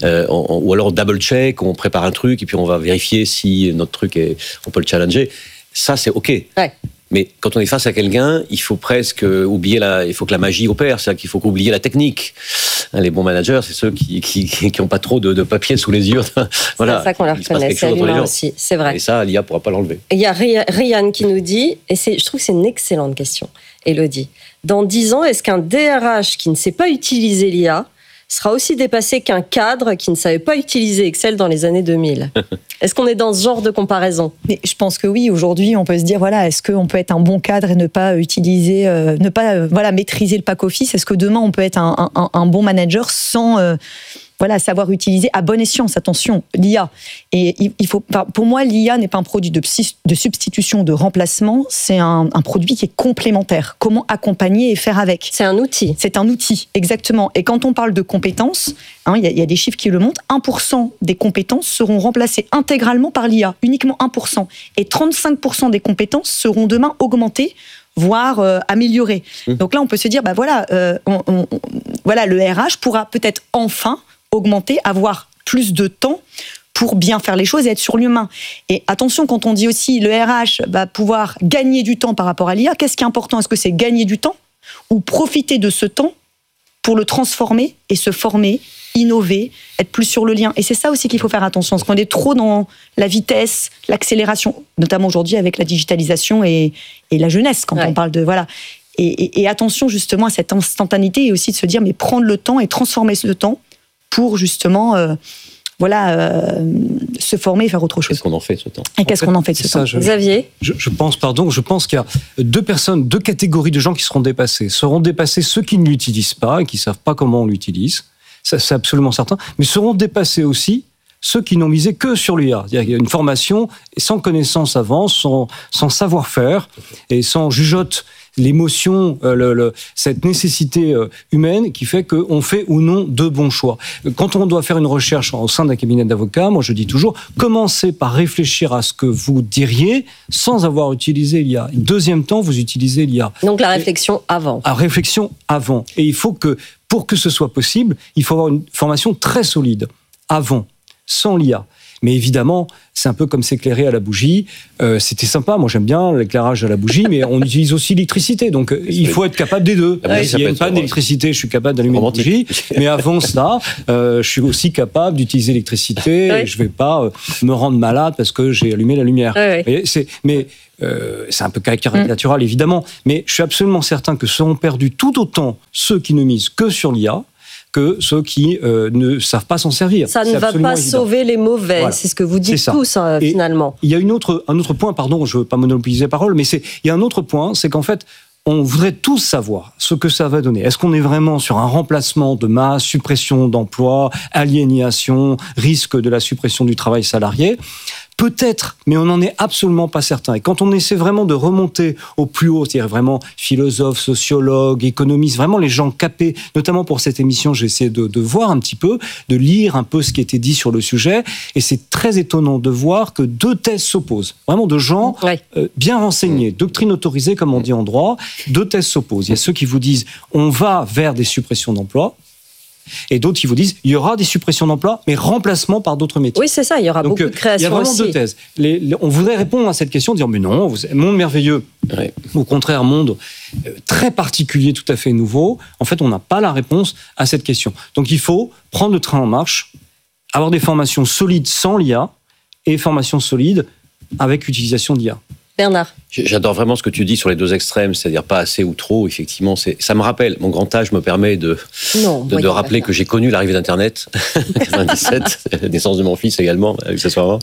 ou alors double-check, on prépare un truc et puis on va vérifier si notre truc on peut le challenger. Ça, c'est OK. Ouais. Mais quand on est face à quelqu'un, il faut presque oublier il faut que la magie opère, c'est-à-dire qu'il faut oublier la technique. Les bons managers, c'est ceux qui n'ont pas trop de papier sous les yeux. Voilà. C'est ça qu'on leur reconnaît, c'est l'humain aussi, c'est vrai. Et ça, l'IA ne pourra pas l'enlever. Il y a Ryan qui nous dit, et je trouve que c'est une excellente question, Élodie. Dans 10 ans, est-ce qu'un DRH qui ne sait pas utiliser l'IA sera aussi dépassé qu'un cadre qui ne savait pas utiliser Excel dans les années 2000? Est-ce qu'on est dans ce genre de comparaison? Mais je pense que oui. Aujourd'hui, on peut se dire, est-ce qu'on peut être un bon cadre et ne pas utiliser, maîtriser le pack office? Est-ce que demain, on peut être un bon manager sans voilà, savoir utiliser à bon escient, attention, l'IA. Et pour moi, l'IA n'est pas un produit de substitution, de remplacement, c'est un produit qui est complémentaire. Comment accompagner et faire avec ? C'est un outil. C'est un outil, exactement. Et quand on parle de compétences, il y a des chiffres qui le montrent, 1% des compétences seront remplacées intégralement par l'IA, uniquement 1%. Et 35% des compétences seront demain augmentées, voire améliorées. Donc là, on peut se dire, voilà, le RH pourra peut-être enfin augmenter, avoir plus de temps pour bien faire les choses et être sur l'humain. Et attention, quand on dit aussi le RH va pouvoir gagner du temps par rapport à l'IA, qu'est-ce qui est important ? Est-ce que c'est gagner du temps ou profiter de ce temps pour le transformer et se former, innover, être plus sur le lien ? Et c'est ça aussi qu'il faut faire attention, parce qu'on est trop dans la vitesse, l'accélération, notamment aujourd'hui avec la digitalisation et la jeunesse, quand on parle de... Voilà. Et attention justement à cette instantanéité et aussi de se dire, mais prendre le temps et transformer ce temps pour justement se former et faire autre chose. Qu'est-ce qu'on en fait de ce temps ? Et qu'est-ce qu'on en fait de ce temps ? Xavier ? Je pense qu'il y a deux catégories de gens qui seront dépassés. Seront dépassés ceux qui ne l'utilisent pas et qui ne savent pas comment on l'utilise. Ça, c'est absolument certain. Mais seront dépassés aussi ceux qui n'ont misé que sur l'IA. Il y a une formation sans connaissance avant, sans savoir-faire et sans jugeote l'émotion, cette nécessité humaine qui fait qu'on fait ou non de bons choix. Quand on doit faire une recherche au sein d'un cabinet d'avocats, moi je dis toujours, commencez par réfléchir à ce que vous diriez sans avoir utilisé l'IA. Deuxième temps, vous utilisez l'IA. Donc la réflexion avant. La réflexion avant. Et il faut que, pour que ce soit possible, il faut avoir une formation très solide avant, sans l'IA. Mais évidemment, c'est un peu comme s'éclairer à la bougie. C'était sympa, moi j'aime bien l'éclairage à la bougie, mais on utilise aussi l'électricité. Donc il faut être capable des deux. S'il y a une panne d'électricité, je suis capable d'allumer une bougie. Mais avant ça, je suis aussi capable d'utiliser l'électricité. Et je ne vais pas me rendre malade parce que j'ai allumé la lumière. C'est un peu caricatural, évidemment. Mais je suis absolument certain que seront perdus tout autant ceux qui ne misent que sur l'IA que ceux qui ne savent pas s'en servir. Ça ne va pas sauver les mauvais, voilà. C'est ce que vous dites tous, finalement. Il y a un autre point, pardon, je ne veux pas monopoliser la parole, mais il y a un autre point, c'est qu'en fait, on voudrait tous savoir ce que ça va donner. Est-ce qu'on est vraiment sur un remplacement de masse, suppression d'emplois, aliénation, risque de la suppression du travail salarié ? Peut-être, mais on n'en est absolument pas certain. Et quand on essaie vraiment de remonter au plus haut, c'est-à-dire vraiment philosophes, sociologues, économistes, vraiment les gens capés, notamment pour cette émission, j'ai essayé de voir un petit peu, de lire un peu ce qui était dit sur le sujet, et c'est très étonnant de voir que deux thèses s'opposent. Vraiment de gens bien renseignés, doctrine autorisée, comme on dit en droit, deux thèses s'opposent. Il y a ceux qui vous disent, on va vers des suppressions d'emplois, et d'autres qui vous disent il y aura des suppressions d'emplois, mais remplacement par d'autres métiers. Oui, c'est ça, il y aura beaucoup de créations. Il y a vraiment aussi. deux thèses. On voudrait répondre à cette question, dire mais non, monde merveilleux, au contraire, monde très particulier, tout à fait nouveau. En fait, on n'a pas la réponse à cette question. Donc il faut prendre le train en marche, avoir des formations solides sans l'IA et formations solides avec l'utilisation d'IA. Bernard. J'adore vraiment ce que tu dis sur les deux extrêmes, c'est-à-dire pas assez ou trop, effectivement. Ça me rappelle, mon grand âge me permet de rappeler que j'ai connu l'arrivée d'Internet, 97, la naissance de mon fils également, accessoirement.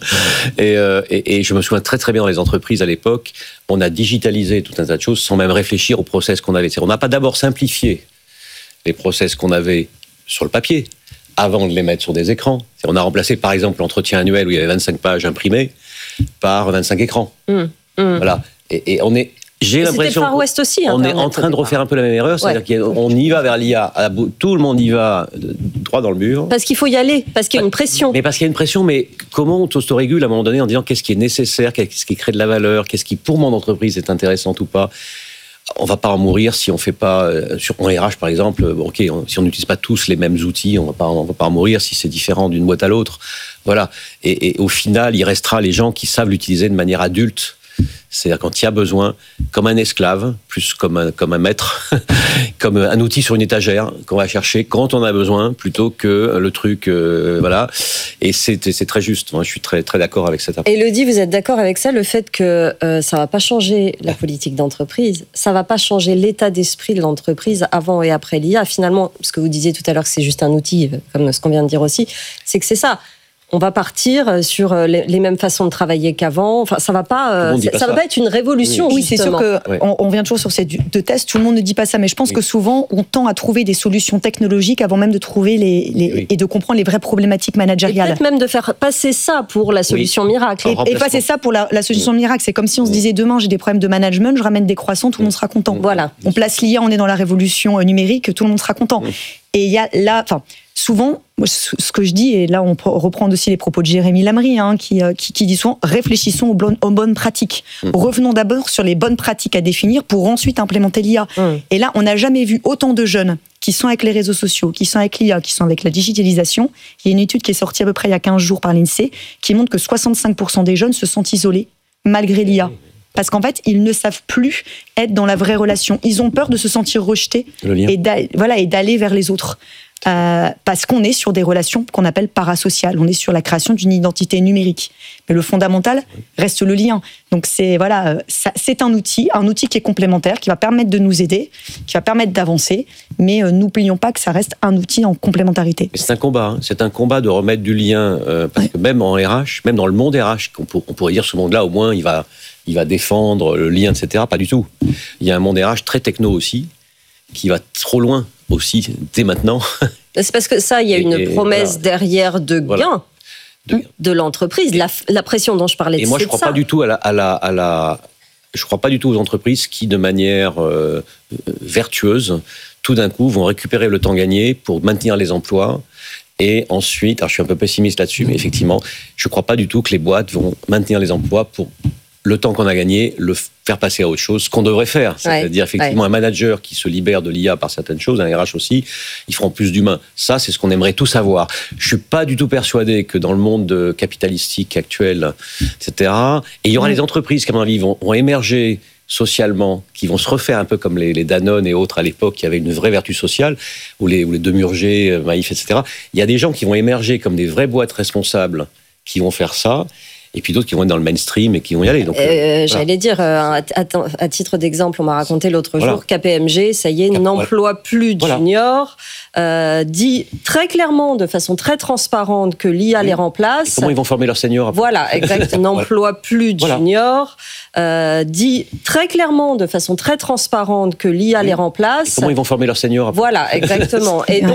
Et je me souviens très très bien dans les entreprises à l'époque, on a digitalisé tout un tas de choses sans même réfléchir aux process qu'on avait. On n'a pas d'abord simplifié les process qu'on avait sur le papier avant de les mettre sur des écrans. On a remplacé par exemple l'entretien annuel où il y avait 25 pages imprimées par 25 écrans. Voilà. Et on est, j'ai l'impression Far West aussi, on est en train de refaire un peu la même erreur, c'est-à-dire qu'on y va vers l'IA, tout le monde y va droit dans le mur. Parce qu'il faut y aller, parce qu'il y a une pression. Mais parce qu'il y a une pression, mais comment on s'autorégule à un moment donné en disant qu'est-ce qui est nécessaire, qu'est-ce qui crée de la valeur, qu'est-ce qui pour mon entreprise est intéressant ou pas. On va pas en mourir si on fait pas en RH par exemple. Si on n'utilise pas tous les mêmes outils, on va pas en mourir si c'est différent d'une boîte à l'autre. Voilà. Et au final, il restera les gens qui savent l'utiliser de manière adulte. C'est-à-dire quand il y a besoin, comme un esclave, plus comme un maître, comme un outil sur une étagère qu'on va chercher quand on a besoin, plutôt que le truc, voilà. Et c'est très juste. Moi, je suis très très d'accord avec cette approche. Élodie, vous êtes d'accord avec ça, le fait que ça va pas changer la politique d'entreprise, ça va pas changer l'état d'esprit de l'entreprise avant et après l'IA. Finalement, ce que vous disiez tout à l'heure, que c'est juste un outil, comme ce qu'on vient de dire aussi, c'est que c'est ça. on va partir sur les mêmes façons de travailler qu'avant. Enfin, ça va pas être une révolution. Oui, c'est sûr que ouais. on vient toujours sur ces deux tests. Tout le monde ne dit pas ça, mais je pense que souvent on tend à trouver des solutions technologiques avant même de trouver et de comprendre les vraies problématiques managériales. Et peut-être même de faire passer ça pour la solution miracle. Et passer ça pour la solution miracle. C'est comme si on se disait demain j'ai des problèmes de management, je ramène des croissants, tout le monde sera content. Voilà. On place l'IA, on est dans la révolution numérique, tout le monde sera content. Et il y a là, souvent, ce que je dis, et là on reprend aussi les propos de Jérémy Lamry, qui dit souvent, réfléchissons aux bonnes pratiques. Revenons d'abord sur les bonnes pratiques à définir pour ensuite implémenter l'IA. Et là, on n'a jamais vu autant de jeunes qui sont avec les réseaux sociaux, qui sont avec l'IA, qui sont avec la digitalisation. Il y a une étude qui est sortie à peu près il y a 15 jours par l'INSEE, qui montre que 65% des jeunes se sentent isolés, malgré l'IA. Parce qu'en fait, ils ne savent plus être dans la vraie relation. Ils ont peur de se sentir rejetés et d'aller vers les autres. Parce qu'on est sur des relations qu'on appelle parasociales. On est sur la création d'une identité numérique. Mais le fondamental reste le lien. Donc c'est un outil qui est complémentaire, qui va permettre de nous aider, qui va permettre d'avancer. Mais n'oublions pas que ça reste un outil en complémentarité. C'est un combat. C'est un combat de remettre du lien. Parce que même en RH, même dans le monde RH, on pourrait dire ce monde-là, au moins, il va défendre le lien, etc. Pas du tout. Il y a un monde RH très techno aussi, qui va trop loin aussi, dès maintenant. C'est parce que ça, il y a une promesse derrière de gain de l'entreprise. La pression dont je parlais, et moi, je ne crois pas du tout je crois pas du tout aux entreprises qui, de manière vertueuse, tout d'un coup, vont récupérer le temps gagné pour maintenir les emplois. Et ensuite, alors je suis un peu pessimiste là-dessus, mais effectivement, je ne crois pas du tout que les boîtes vont maintenir les emplois pour le temps qu'on a gagné, le faire passer à autre chose, ce qu'on devrait faire. C'est-à-dire, effectivement, un manager qui se libère de l'IA par certaines choses, un RH aussi, ils feront plus d'humains. Ça, c'est ce qu'on aimerait tous avoir. Je suis pas du tout persuadé que dans le monde capitalistique actuel, etc., et il y aura les entreprises qui, à mon avis, vont émerger socialement, qui vont se refaire un peu comme les Danone et autres à l'époque, qui avaient une vraie vertu sociale, ou les Demurger, Maïf, etc. Il y a des gens qui vont émerger comme des vraies boîtes responsables qui vont faire ça, et puis d'autres qui vont être dans le mainstream et qui vont y aller. Donc, j'allais dire, à titre d'exemple, on m'a raconté l'autre jour, KPMG, ça y est, n'emploie plus de juniors, dit très clairement, de façon très transparente, que l'IA les remplace. Et comment ils vont former leurs seniors après? Voilà, exactement. N'emploie plus de juniors, dit très clairement, de façon très transparente, que l'IA les remplace. Et comment ils vont former leurs seniors après? Voilà, exactement. Et donc,